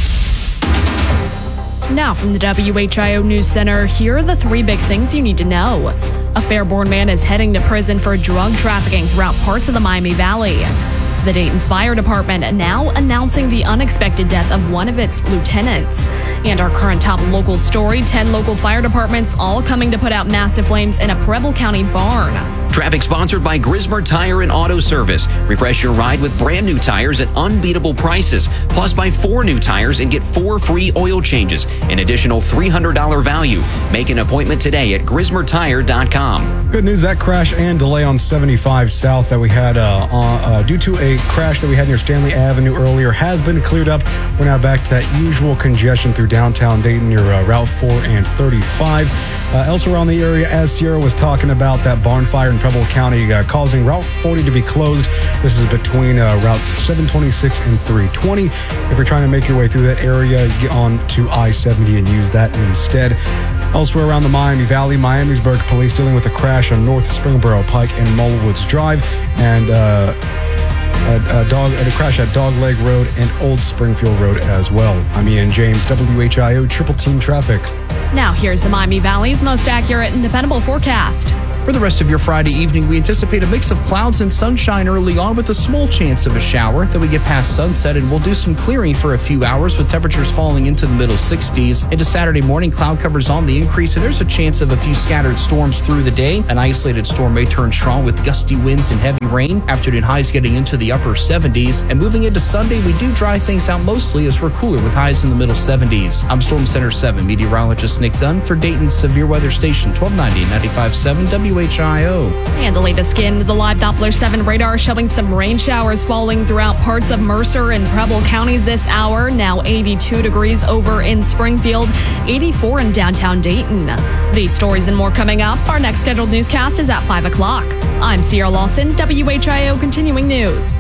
Speaker 5: Now from the W H I O News Center, here are the three big things you need to know. A Fairborn man is heading to prison for drug trafficking throughout parts of the Miami Valley. The Dayton Fire Department now announcing the unexpected death of one of its lieutenants. And our current top local story, ten local fire departments all coming to put out massive flames in a Preble County barn.
Speaker 6: Traffic sponsored by Grismer Tire and Auto Service. Refresh your ride with brand new tires at unbeatable prices. Plus, buy four new tires and get four free oil changes. An additional three hundred dollars value. Make an appointment today at grismer tire dot com.
Speaker 7: Good news, that crash and delay on seventy-five South that we had uh, on, uh, due to a crash that we had near Stanley Avenue earlier has been cleared up. We're now back to that usual congestion through downtown Dayton near uh, Route four and thirty-five. Uh, elsewhere around the area, as Sierra was talking about, that barn fire in Preble County uh, causing Route forty to be closed. This is between uh, Route seven twenty-six and three twenty. If you're trying to make your way through that area, get on to I seventy and use that instead. Elsewhere around the Miami Valley, Miamisburg police dealing with a crash on North Springboro Pike and Mullwoods Drive, and uh, a, a, dog, a crash at Dogleg Road and Old Springfield Road as well. I'm Ian James, W H I O Triple Team Traffic.
Speaker 5: Now here's the Miami Valley's most accurate and dependable forecast.
Speaker 9: For the rest of your Friday evening, we anticipate a mix of clouds and sunshine early on with a small chance of a shower. Then we get past sunset and we'll do some clearing for a few hours with temperatures falling into the middle sixties. Into Saturday morning, cloud covers on the increase and there's a chance of a few scattered storms through the day. An isolated storm may turn strong with gusty winds and heavy rain. Afternoon highs getting into the upper seventies. And moving into Sunday, we do dry things out mostly as we're cooler with highs in the middle seventies. I'm Storm Center seven meteorologist Nick Dunn for Dayton's Severe Weather Station, twelve ninety and ninety-five point seven W H I O.
Speaker 5: And the latest in the live Doppler seven radar showing some rain showers falling throughout parts of Mercer and Preble counties this hour. Now eighty-two degrees over in Springfield, eighty-four in downtown Dayton. These stories and more coming up. Our next scheduled newscast is at five o'clock. I'm Sierra Lawson, W H I O Continuing News.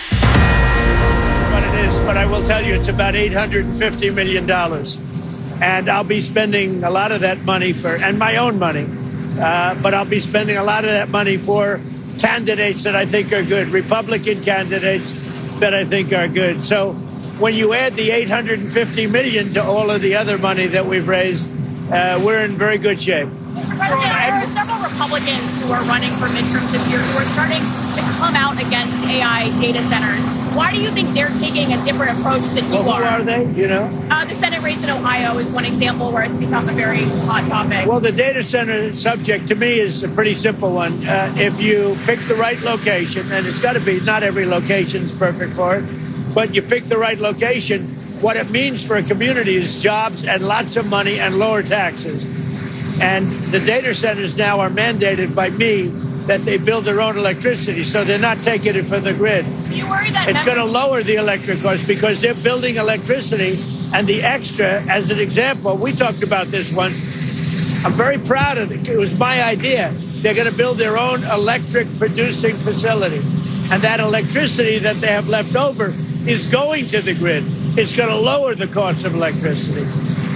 Speaker 4: What it is, but I will tell you it's about eight hundred fifty million dollars. And I'll be spending a lot of that money for, and my own money, uh, but I'll be spending a lot of that money for candidates that I think are good, Republican candidates that I think are good. So when you add the eight hundred fifty million dollars to all of the other money that we've raised, uh, we're in very good shape.
Speaker 10: Mister President, there are several Republicans who are running for midterms this year who are starting to come out against A I data centers. Why do you think they're taking a different approach than you
Speaker 4: well,
Speaker 10: are?
Speaker 4: Who are they, you know?
Speaker 10: Uh, the Senate race in Ohio is one example where it's become a very hot topic.
Speaker 4: Well, the data center subject to me is a pretty simple one. Uh, if you pick the right location, and it's got to be, not every location's perfect for it, but you pick the right location, what it means for a community is jobs and lots of money and lower taxes. And the data centers now are mandated by me that they build their own electricity, so they're not taking it from the grid.
Speaker 10: Do you worry that
Speaker 4: it's going to lower the electric cost because they're building electricity, and the extra, as an example, we talked about this once. I'm very proud of it. It was my idea. They're going to build their own electric producing facility, and that electricity that they have left over is going to the grid. It's going to lower the cost of electricity.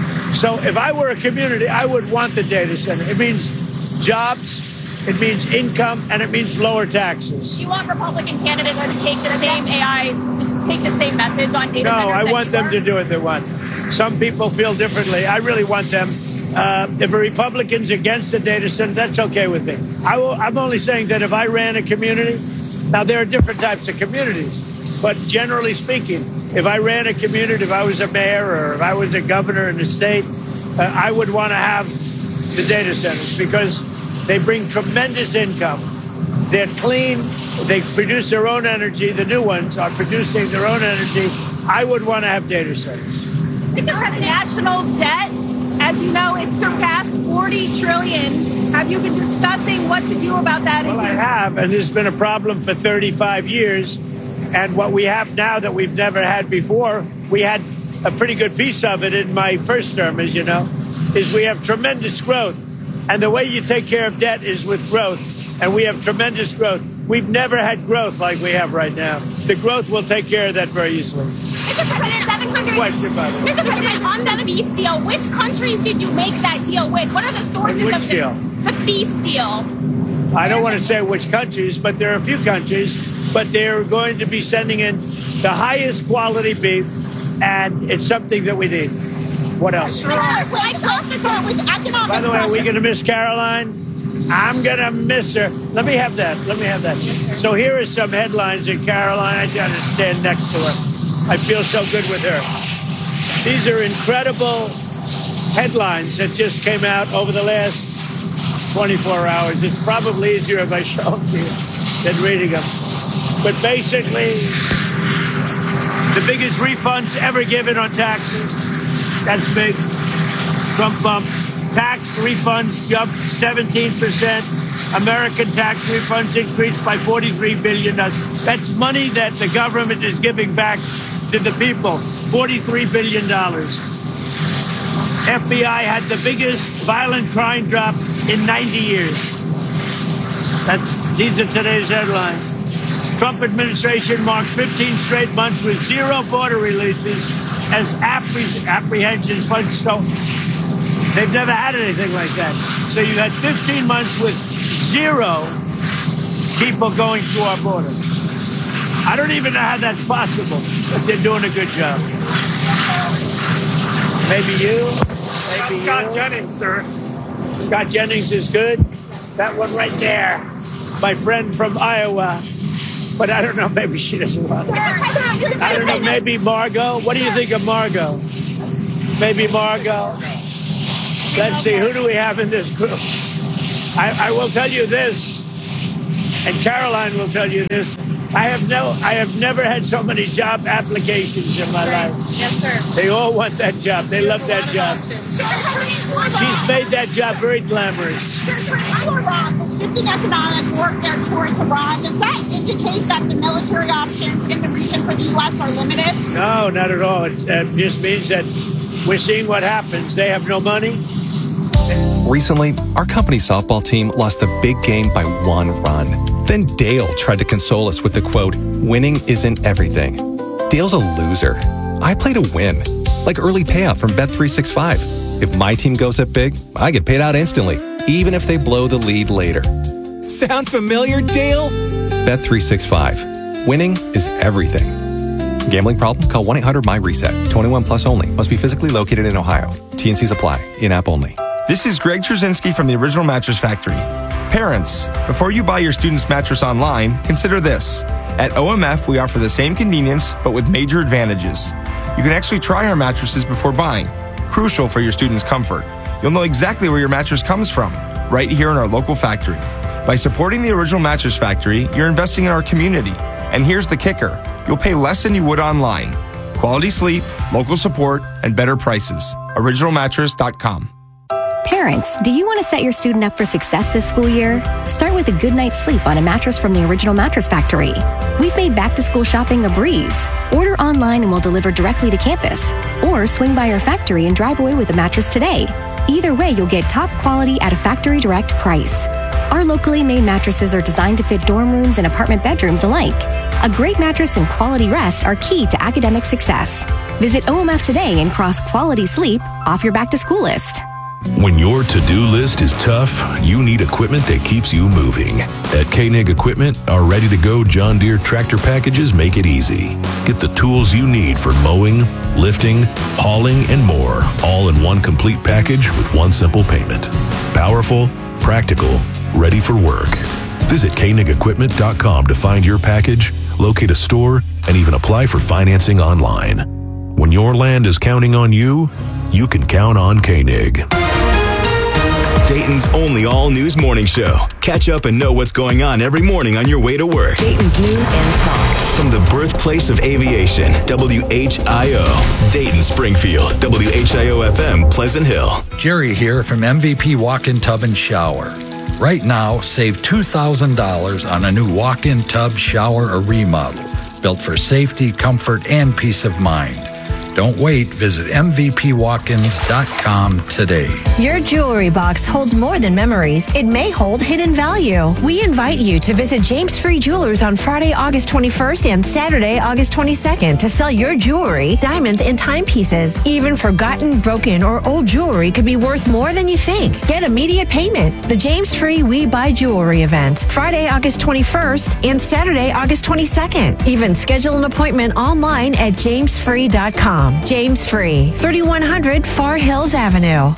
Speaker 4: So if I were a community, I would want the data center. It means jobs. It means income, and it means lower taxes.
Speaker 10: Do you want Republican candidates to take the same A I, take the same message on data
Speaker 4: no,
Speaker 10: centers?
Speaker 4: No, I want them to do what they want. Some people feel differently. I really want them. Uh, if a Republican's against the data center, that's okay with me. I will, I'm only saying that if I ran a community, now there are different types of communities, but generally speaking, if I ran a community, if I was a mayor or if I was a governor in the state, uh, I would want to have the data centers because they bring tremendous income. They're clean. They produce their own energy. The new ones are producing their own energy. I would want to have data centers.
Speaker 10: Mister President, national debt, as you know, it surpassed forty trillion dollars. Have you been discussing what to do about that?
Speaker 4: Well, I have, and it's been a problem for thirty-five years. And what we have now that we've never had before, we had a pretty good piece of it in my first term, as you know, is we have tremendous growth. And the way you take care of debt is with growth. And we have tremendous growth. We've never had growth like we have right now. The growth will take care of that very easily.
Speaker 10: Mister President, seven hundred
Speaker 4: Question about it.
Speaker 10: Mister President, on the beef deal, which countries did you make that deal with? What are the sources
Speaker 4: which
Speaker 10: of the,
Speaker 4: deal?
Speaker 10: the beef deal?
Speaker 4: I don't want to say which countries, but there are a few countries, but they're going to be sending in the highest quality beef, and it's something that we need. What else?
Speaker 10: By
Speaker 4: the way, are we going to miss Caroline? I'm going to miss her. Let me have that. Let me have that. So here are some headlines in Caroline. I got to stand next to her. I feel so good with her. These are incredible headlines that just came out over the last twenty-four hours. It's probably easier if I show them to you than reading them. But basically, the biggest refunds ever given on taxes. That's big. Trump bump. Tax refunds jumped seventeen percent. American tax refunds increased by forty-three billion dollars. That's money that the government is giving back to the people. forty-three billion dollars. F B I had the biggest violent crime drop in ninety years. That's, these are today's headlines. Trump administration marks fifteen straight months with zero border releases as appreh- apprehensions plunge. So they've never had anything like that. So you had fifteen months with zero people going through our border. I don't even know how that's possible, but they're doing a good job. Maybe you. Maybe Scott you. Jennings, sir. Scott Jennings is good. That one right there. My friend from Iowa. But I don't know, maybe she doesn't want it. I don't know, maybe Margot. What do you think of Margot? Maybe Margot. Let's see, who do we have in this group? I, I will tell you this, and Caroline will tell you this. I have no, I have never had so many job applications in my life.
Speaker 10: Yes, sir.
Speaker 4: They all want that job. They love that job. She's made that job very glamorous.
Speaker 10: Shifting economic work there towards Iran, does that indicate that the military options in the region for the U S are limited?
Speaker 4: No, not at all. It uh, just means that we're seeing what happens. They have no money.
Speaker 11: Recently, our company softball team lost the big game by one run. Then Dale tried to console us with the quote, "Winning isn't everything." Dale's a loser. I play to win, like early payout from Bet three sixty-five. If my team goes up big, I get paid out instantly, even if they blow the lead later. Sound familiar, Dale? Bet three sixty-five. Winning is everything. Gambling problem? Call one eight hundred M Y reset. twenty-one plus only. Must be physically located in Ohio. T N Cs apply. In-app only.
Speaker 13: This is Greg Trzynski from the Original Mattress Factory. Parents, before you buy your student's mattress online, consider this. At O M F, we offer the same convenience, but with major advantages. You can actually try our mattresses before buying. Crucial for your student's comfort. You'll know exactly where your mattress comes from, right here in our local factory. By supporting the Original Mattress Factory, you're investing in our community. And here's the kicker. You'll pay less than you would online. Quality sleep, local support, and better prices. original mattress dot com.
Speaker 14: Parents, do you want to set your student up for success this school year? Start with a good night's sleep on a mattress from the Original Mattress Factory. We've made back-to-school shopping a breeze. Order online and we'll deliver directly to campus. Or swing by our factory and drive away with a mattress today. Either way, you'll get top quality at a factory direct price. Our locally made mattresses are designed to fit dorm rooms and apartment bedrooms alike. A great mattress and quality rest are key to academic success. Visit O M F today and cross quality sleep off your back-to-school list.
Speaker 24: When your to-do list is tough, you need equipment that keeps you moving. At Koenig Equipment, our ready-to-go John Deere tractor packages make it easy. Get the tools you need for mowing, lifting, hauling, and more, all in one complete package with one simple payment. Powerful, practical, ready for work. Visit Koenig Equipment dot com to find your package, locate a store, and even apply for financing online. When your land is counting on you, you can count on Koenig.
Speaker 12: Dayton's only all-news morning show. Catch up and know what's going on every morning on your way to work.
Speaker 15: Dayton's news and talk.
Speaker 12: From the birthplace of aviation, W H I O. Dayton, Springfield, W H I O F M, Pleasant Hill.
Speaker 16: Jerry here from M V P Walk-In Tub and Shower. Right now, save two thousand dollars on a new walk-in tub, shower, or remodel. Built for safety, comfort, and peace of mind. Don't wait. Visit M V P walk ins dot com today.
Speaker 17: Your jewelry box holds more than memories. It may hold hidden value. We invite you to visit James Free Jewelers on Friday, August twenty-first and Saturday, August twenty-second to sell your jewelry, diamonds, and timepieces. Even forgotten, broken, or old jewelry could be worth more than you think. Get immediate payment. The James Free We Buy Jewelry event. Friday, August twenty-first and Saturday, August twenty-second. Even schedule an appointment online at james free dot com. James Free, thirty-one hundred Far Hills Avenue.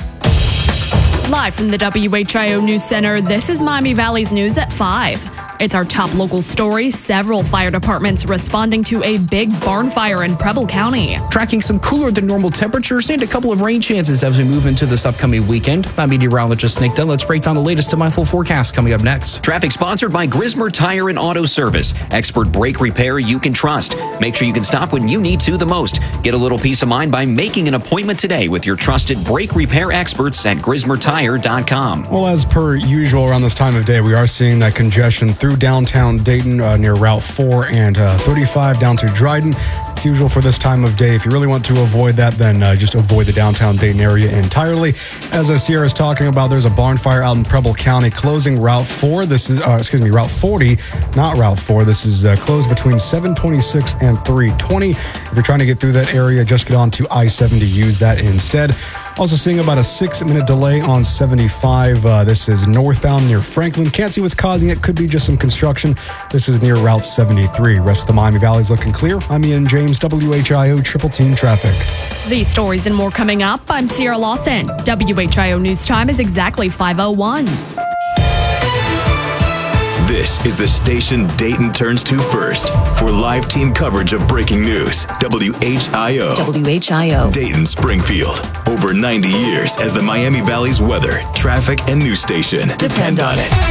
Speaker 5: Live from the W H I O News Center, this is Miami Valley's News at five. It's our top local story. Several fire departments responding to a big barn fire in Preble County.
Speaker 9: Tracking some cooler than normal temperatures and a couple of rain chances as we move into this upcoming weekend. I'm meteorologist Nick Dunn. Let's break down the latest to my full forecast coming up next.
Speaker 6: Traffic sponsored by Grismer Tire and Auto Service. Expert brake repair you can trust. Make sure you can stop when you need to the most. Get a little peace of mind by making an appointment today with your trusted brake repair experts at grismer tire dot com.
Speaker 7: Well, as per usual around this time of day, we are seeing that congestion through downtown Dayton uh, near Route four and uh, thirty-five down to Dryden. It's usual for this time of day. If you really want to avoid that, then uh, just avoid the downtown Dayton area entirely. As uh, Sierra is talking about, there's a barn fire out in Preble County closing Route four. This is, uh, excuse me, Route forty, not Route four. This is uh, closed between seven twenty-six and three twenty. If you're trying to get through that area, just get on to I seventy. Use that instead. Also seeing about a six-minute delay on seventy-five. Uh, this is northbound near Franklin. Can't see what's causing it. Could be just some construction. This is near Route seventy-three. Rest of the Miami Valley is looking clear. I'm Ian James, W H I O Triple Team Traffic.
Speaker 5: These stories and more coming up. I'm Sierra Lawson. W H I O News Time is exactly five oh one.
Speaker 12: This is the station Dayton turns to first for live team coverage of breaking news. W H I O.
Speaker 15: W H I O.
Speaker 12: Dayton, Springfield. Over ninety years as the Miami Valley's weather, traffic, and news station. Depend on it.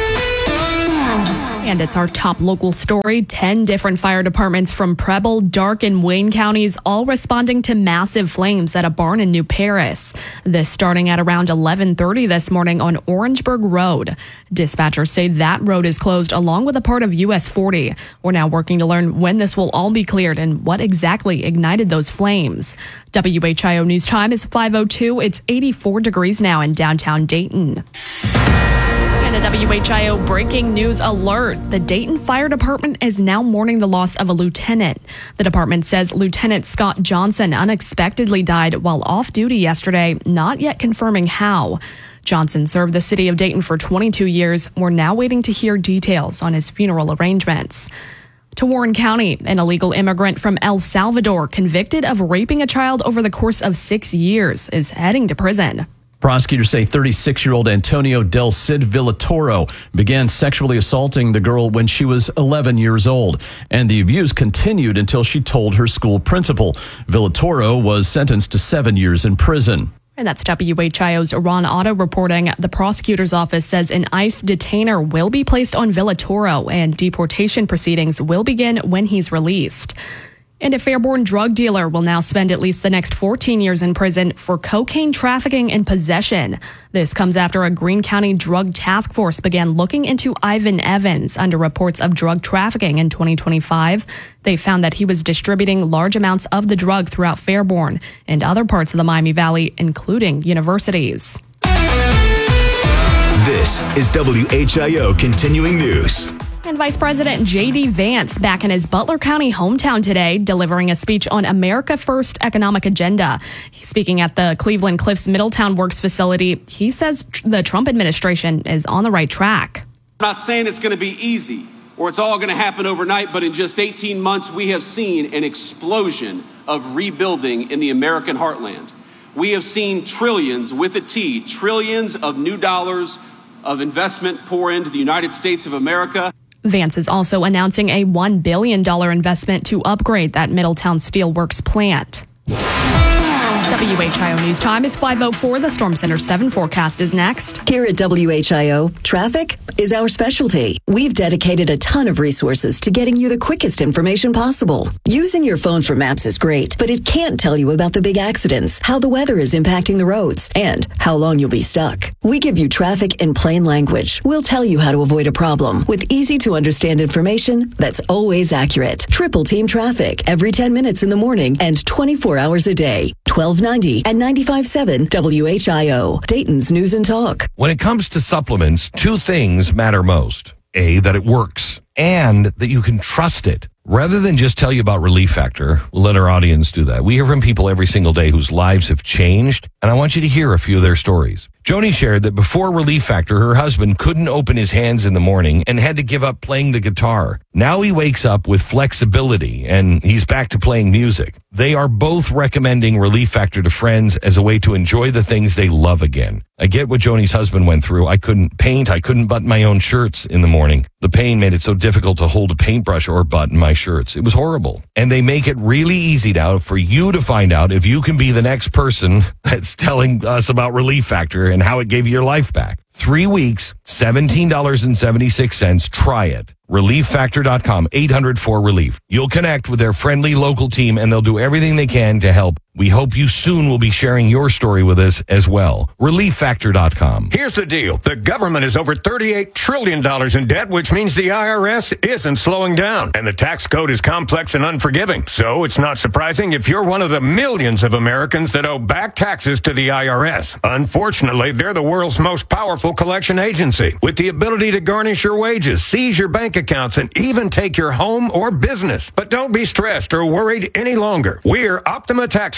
Speaker 5: And it's our top local story. Ten different fire departments from Preble, Darke, and Wayne counties all responding to massive flames at a barn in New Paris. This starting at around eleven thirty this morning on Orangeburg Road. Dispatchers say that road is closed along with a part of U S forty. We're now working to learn when this will all be cleared and what exactly ignited those flames. W H I O News time is five oh two. It's eighty-four degrees now in downtown Dayton. And a W H I O breaking news alert. The Dayton Fire Department is now mourning the loss of a lieutenant. The department says Lieutenant Scott Johnson unexpectedly died while off duty yesterday, not yet confirming how. Johnson served the city of Dayton for twenty-two years. We're now waiting to hear details on his funeral arrangements. To Warren County, an illegal immigrant from El Salvador convicted of raping a child over the course of six years is heading to prison.
Speaker 18: Prosecutors say thirty-six-year-old Antonio Del Cid Villatoro began sexually assaulting the girl when she was eleven years old, and the abuse continued until she told her school principal. Villatoro was sentenced to seven years in prison.
Speaker 5: And that's W H I O's Ron Otto reporting. The prosecutor's office says an ICE detainer will be placed on Villatoro and deportation proceedings will begin when he's released. And a Fairborn drug dealer will now spend at least the next fourteen years in prison for cocaine trafficking and possession. This comes after a Greene County Drug Task Force began looking into Ivan Evans under reports of drug trafficking in twenty twenty-five. They found that he was distributing large amounts of the drug throughout Fairborn and other parts of the Miami Valley, including universities.
Speaker 12: This is W H I O Continuing News.
Speaker 5: And Vice President J D. Vance back in his Butler County hometown today, delivering a speech on America First economic agenda. He's speaking at the Cleveland Cliffs Middletown Works facility. He says tr- the Trump administration is on the right track.
Speaker 19: I'm not saying it's going to be easy or it's all going to happen overnight, but in just eighteen months, we have seen an explosion of rebuilding in the American heartland. We have seen trillions with a T, trillions of new dollars of investment pour into the United States of America.
Speaker 5: Vance is also announcing a one billion dollars investment to upgrade that Middletown Steelworks plant. W H I O News time is five oh four. The Storm Center seven forecast is next.
Speaker 15: Here at W H I O, traffic is our specialty. We've dedicated a ton of resources to getting you the quickest information possible. Using your phone for maps is great, but it can't tell you about the big accidents, how the weather is impacting the roads, and how long you'll be stuck. We give you traffic in plain language. We'll tell you how to avoid a problem with easy to understand information that's always accurate. Triple Team Traffic every ten minutes in the morning and twenty-four hours a day. twelve ninety and ninety-five point seven W H I O, Dayton's News and Talk.
Speaker 24: When it comes to supplements, two things matter most. A, that it works, and that you can trust it. Rather than just tell you about Relief Factor, we'll let our audience do that. We hear from people every single day whose lives have changed, and I want you to hear a few of their stories. Joni shared that before Relief Factor, her husband couldn't open his hands in the morning and had to give up playing the guitar. Now he wakes up with flexibility, and he's back to playing music. They are both recommending Relief Factor to friends as a way to enjoy the things they love again. I get what Joni's husband went through. I couldn't paint. I couldn't button my own shirts in the morning. The pain made it so difficult to hold a paintbrush or button my shirts. It was horrible. And they make it really easy now for you to find out if you can be the next person that's telling us about Relief Factor and how it gave you your life back. Three weeks, seventeen dollars and seventy-six cents. Try it. relief factor dot com, eight hundred four relief. You'll connect with their friendly local team and they'll do everything they can to help. We hope you soon will be sharing your story with us as well. relief factor dot com.
Speaker 8: Here's the deal. The government is over thirty-eight trillion dollars in debt, which means the I R S isn't slowing down. And the tax code is complex and unforgiving. So it's not surprising if you're one of the millions of Americans that owe back taxes to the I R S. Unfortunately, they're the world's most powerful collection agency with the ability to garnish your wages, seize your bank accounts, and even take your home or business. But don't be stressed or worried any longer. We're Optima Tax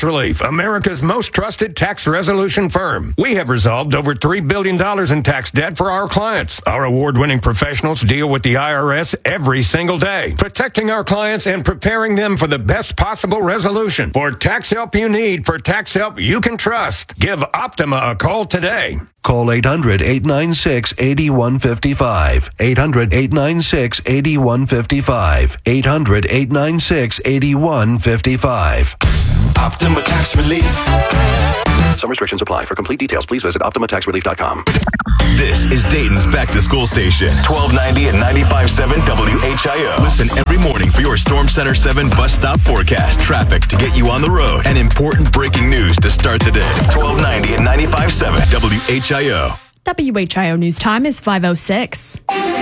Speaker 8: Tax Relief, America's most trusted tax resolution firm. We have resolved over three billion dollars in tax debt for our clients. Our award-winning professionals deal with the I R S every single day, protecting our clients and preparing them for the best possible resolution. For tax help you need, for tax help you can trust, give Optima a call today.
Speaker 20: Call eight hundred, eight nine six, eight one five five. eight hundred, eight nine six, eight one five five. eight hundred, eight nine six, eight one five five.
Speaker 12: Optima Tax Relief.
Speaker 20: Some restrictions apply. For complete details, please visit optima tax relief dot com.
Speaker 12: This is Dayton's Back to School Station, twelve ninety and ninety-five point seven W H I O. Listen every morning for your Storm Center seven bus stop forecast, traffic to get you on the road, and important breaking news to start the day. twelve ninety and ninety-five point seven W H I O.
Speaker 5: W H I O News Time is five oh six.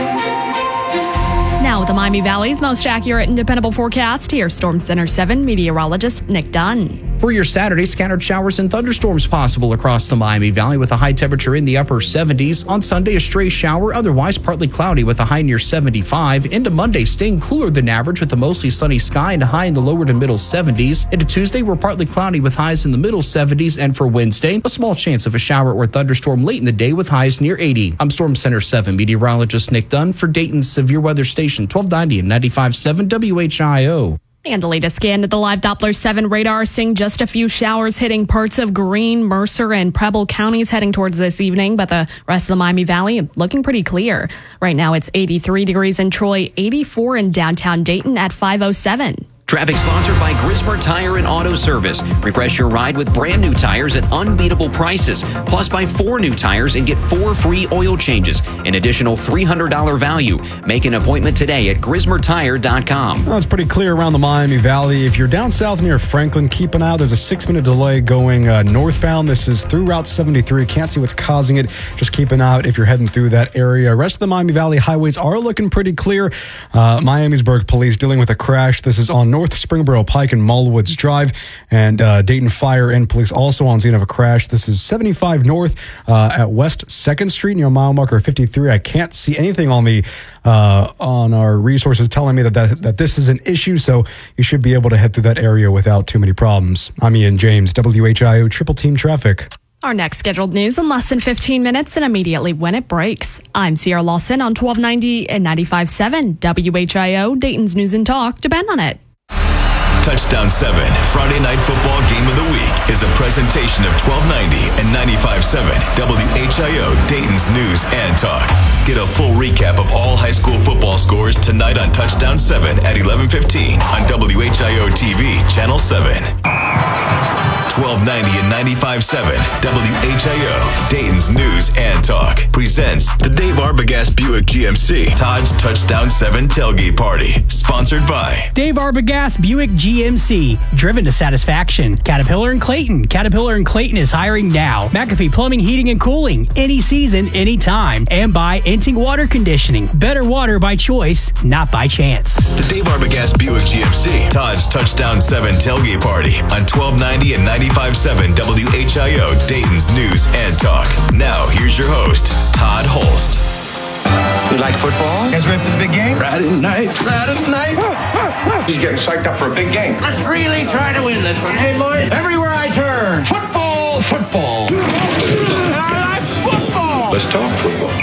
Speaker 5: Now with the Miami Valley's most accurate and dependable forecast, here's Storm Center seven meteorologist Nick Dunn.
Speaker 9: For your Saturday, scattered showers and thunderstorms possible across the Miami Valley with a high temperature in the upper seventies. On Sunday, a stray shower, otherwise partly cloudy with a high near seventy-five. Into Monday, staying cooler than average with a mostly sunny sky and a high in the lower to middle seventies. Into Tuesday, we're partly cloudy with highs in the middle seventies. And for Wednesday, a small chance of a shower or thunderstorm late in the day with highs near eighty. I'm Storm Center seven meteorologist Nick Dunn for Dayton's Severe Weather Station, twelve ninety and ninety-five point seven W H I O.
Speaker 5: And the latest scan of the live Doppler seven radar seeing just a few showers hitting parts of Greene, Mercer, and Preble counties heading towards this evening, but the rest of the Miami Valley looking pretty clear. Right now it's eighty-three degrees in Troy, eighty-four in downtown Dayton at five oh seven.
Speaker 6: Traffic sponsored by Grismer Tire and Auto Service. Refresh your ride with brand new tires at unbeatable prices. Plus, buy four new tires and get four free oil changes. An additional three hundred dollars value. Make an appointment today at grismer tire dot com.
Speaker 7: Well, it's pretty clear around the Miami Valley. If you're down south near Franklin, keep an eye out. There's a six-minute delay going uh, northbound. This is through Route seventy-three. Can't see what's causing it. Just keep an eye out if you're heading through that area. Rest of the Miami Valley highways are looking pretty clear. Uh, Miamisburg Police dealing with a crash. This is on North Springboro Pike and Mullwoods Drive, and uh, Dayton Fire and Police also on scene of a crash. This is seventy-five North uh, at West second Street near mile marker fifty-three. I can't see anything on the uh, on our resources telling me that, that that this is an issue, so you should be able to head through that area without too many problems. I'm Ian James, W H I O Triple Team Traffic.
Speaker 5: Our next scheduled news in less than fifteen minutes and immediately when it breaks. I'm Sierra Lawson on twelve ninety and ninety-five point seven W H I O, Dayton's News and Talk. Depend on it.
Speaker 12: Touchdown seven, Friday Night Football Game of the Week, is a presentation of twelve ninety and ninety-five point seven W H I O, Dayton's News and Talk. Get a full recap of all high school football scores tonight on Touchdown seven at eleven fifteen on W H I O T V, Channel seven. twelve ninety and ninety-five point seven W H I O, Dayton's News and Talk, presents the Dave Arbogast Buick G M C Todd's Touchdown seven Tailgate Party, sponsored by
Speaker 21: Dave Arbogast Buick G M C, driven to satisfaction. Caterpillar and Clayton. Caterpillar and Clayton is hiring now. McAfee Plumbing, Heating, and Cooling, any season, anytime. And by Enting Water Conditioning, better water by choice, not by chance.
Speaker 12: The Dave Arbogast Buick G M C Todd's Touchdown seven Tailgate Party on twelve ninety and ninety-five point seven W H I O, Dayton's News and Talk. Now, here's your host, Todd Holst.
Speaker 22: You like football? You guys ready for the big game? Friday night, Friday night. He's getting psyched up for a big game. Let's really try to win this one, hey, boys? Everywhere I turn, football, football. I like football. Let's talk football.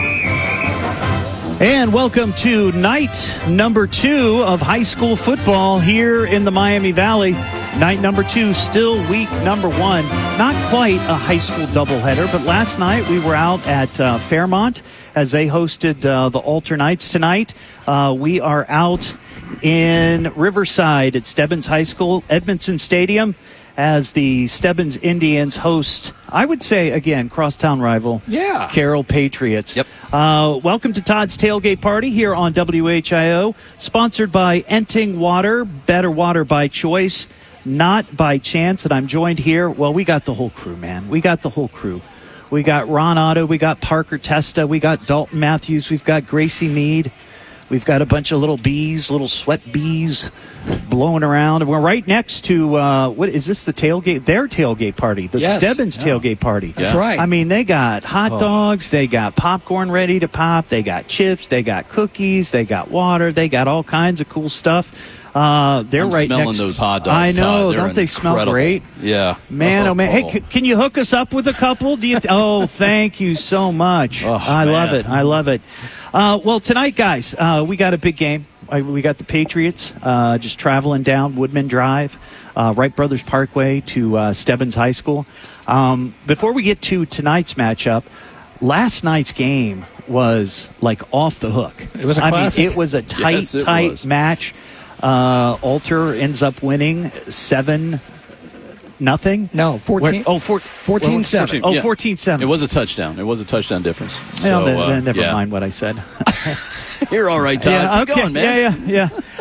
Speaker 23: And welcome to night number two of high school football here in the Miami Valley. Night number two, still week number one. Not quite a high school doubleheader, but last night we were out at uh, Fairmont as they hosted uh, the Alter Knights tonight. Uh, we are out in Riverside at Stebbins High School, Edmondson Stadium, as the Stebbins Indians host, I would say, again, crosstown rival,
Speaker 25: yeah,
Speaker 23: Carroll Patriots. Yep. Uh, welcome to Todd's Tailgate Party here on W H I O, sponsored by Enting Water, better water by choice, not by chance. And I'm joined here, well, we got the whole crew, man. We got the whole crew. We got Ron Otto, we got Parker Testa, we got Dalton Matthews, we've got Gracie Mead. We've got a bunch of little bees, little sweat bees blowing around. We're right next to, uh, what is this, the tailgate? Their tailgate party, the
Speaker 1: Yes.
Speaker 23: Stebbins
Speaker 1: Yeah.
Speaker 23: tailgate party.
Speaker 1: That's Yeah. right.
Speaker 23: I mean, they got hot
Speaker 1: Oh.
Speaker 23: dogs, they got popcorn ready to pop, they got chips, they got cookies, they got water, they got all kinds of cool stuff. Uh, they're
Speaker 1: I'm
Speaker 23: right
Speaker 1: smelling
Speaker 23: next.
Speaker 1: those hot dogs.
Speaker 23: I know,
Speaker 1: Todd. They're
Speaker 23: don't they smell
Speaker 1: incredible.
Speaker 23: great?
Speaker 1: Yeah,
Speaker 23: Man, oh, man! Hey,
Speaker 1: Oh.
Speaker 23: c- can you hook us up with a couple? Do you? Th- oh, thank you so much.
Speaker 1: Oh,
Speaker 23: I love
Speaker 1: man.
Speaker 23: it. I love it. Uh, well, tonight, guys, uh, we got a big game. Uh, we got the Patriots uh, just traveling down Woodman Drive, uh, Wright Brothers Parkway to uh, Stebbins High School. Um, before we get to tonight's matchup, last night's game was like off the hook.
Speaker 1: It was a
Speaker 23: I
Speaker 1: classic.
Speaker 23: mean, it was a tight,
Speaker 1: Yes, it
Speaker 23: tight
Speaker 1: was.
Speaker 23: match. Uh, Alter ends up winning seven nothing.
Speaker 1: No, fourteen.
Speaker 23: Oh, four,
Speaker 1: fourteen seven.
Speaker 23: Oh,
Speaker 1: Yeah.
Speaker 23: fourteen seven.
Speaker 1: It was a touchdown. It was a touchdown difference. So,
Speaker 23: well, then,
Speaker 1: uh,
Speaker 23: then never
Speaker 1: yeah.
Speaker 23: mind what I said.
Speaker 1: You're all right, Todd.
Speaker 23: Yeah,
Speaker 1: Keep
Speaker 23: okay.
Speaker 1: going, man.
Speaker 23: Yeah, yeah, yeah.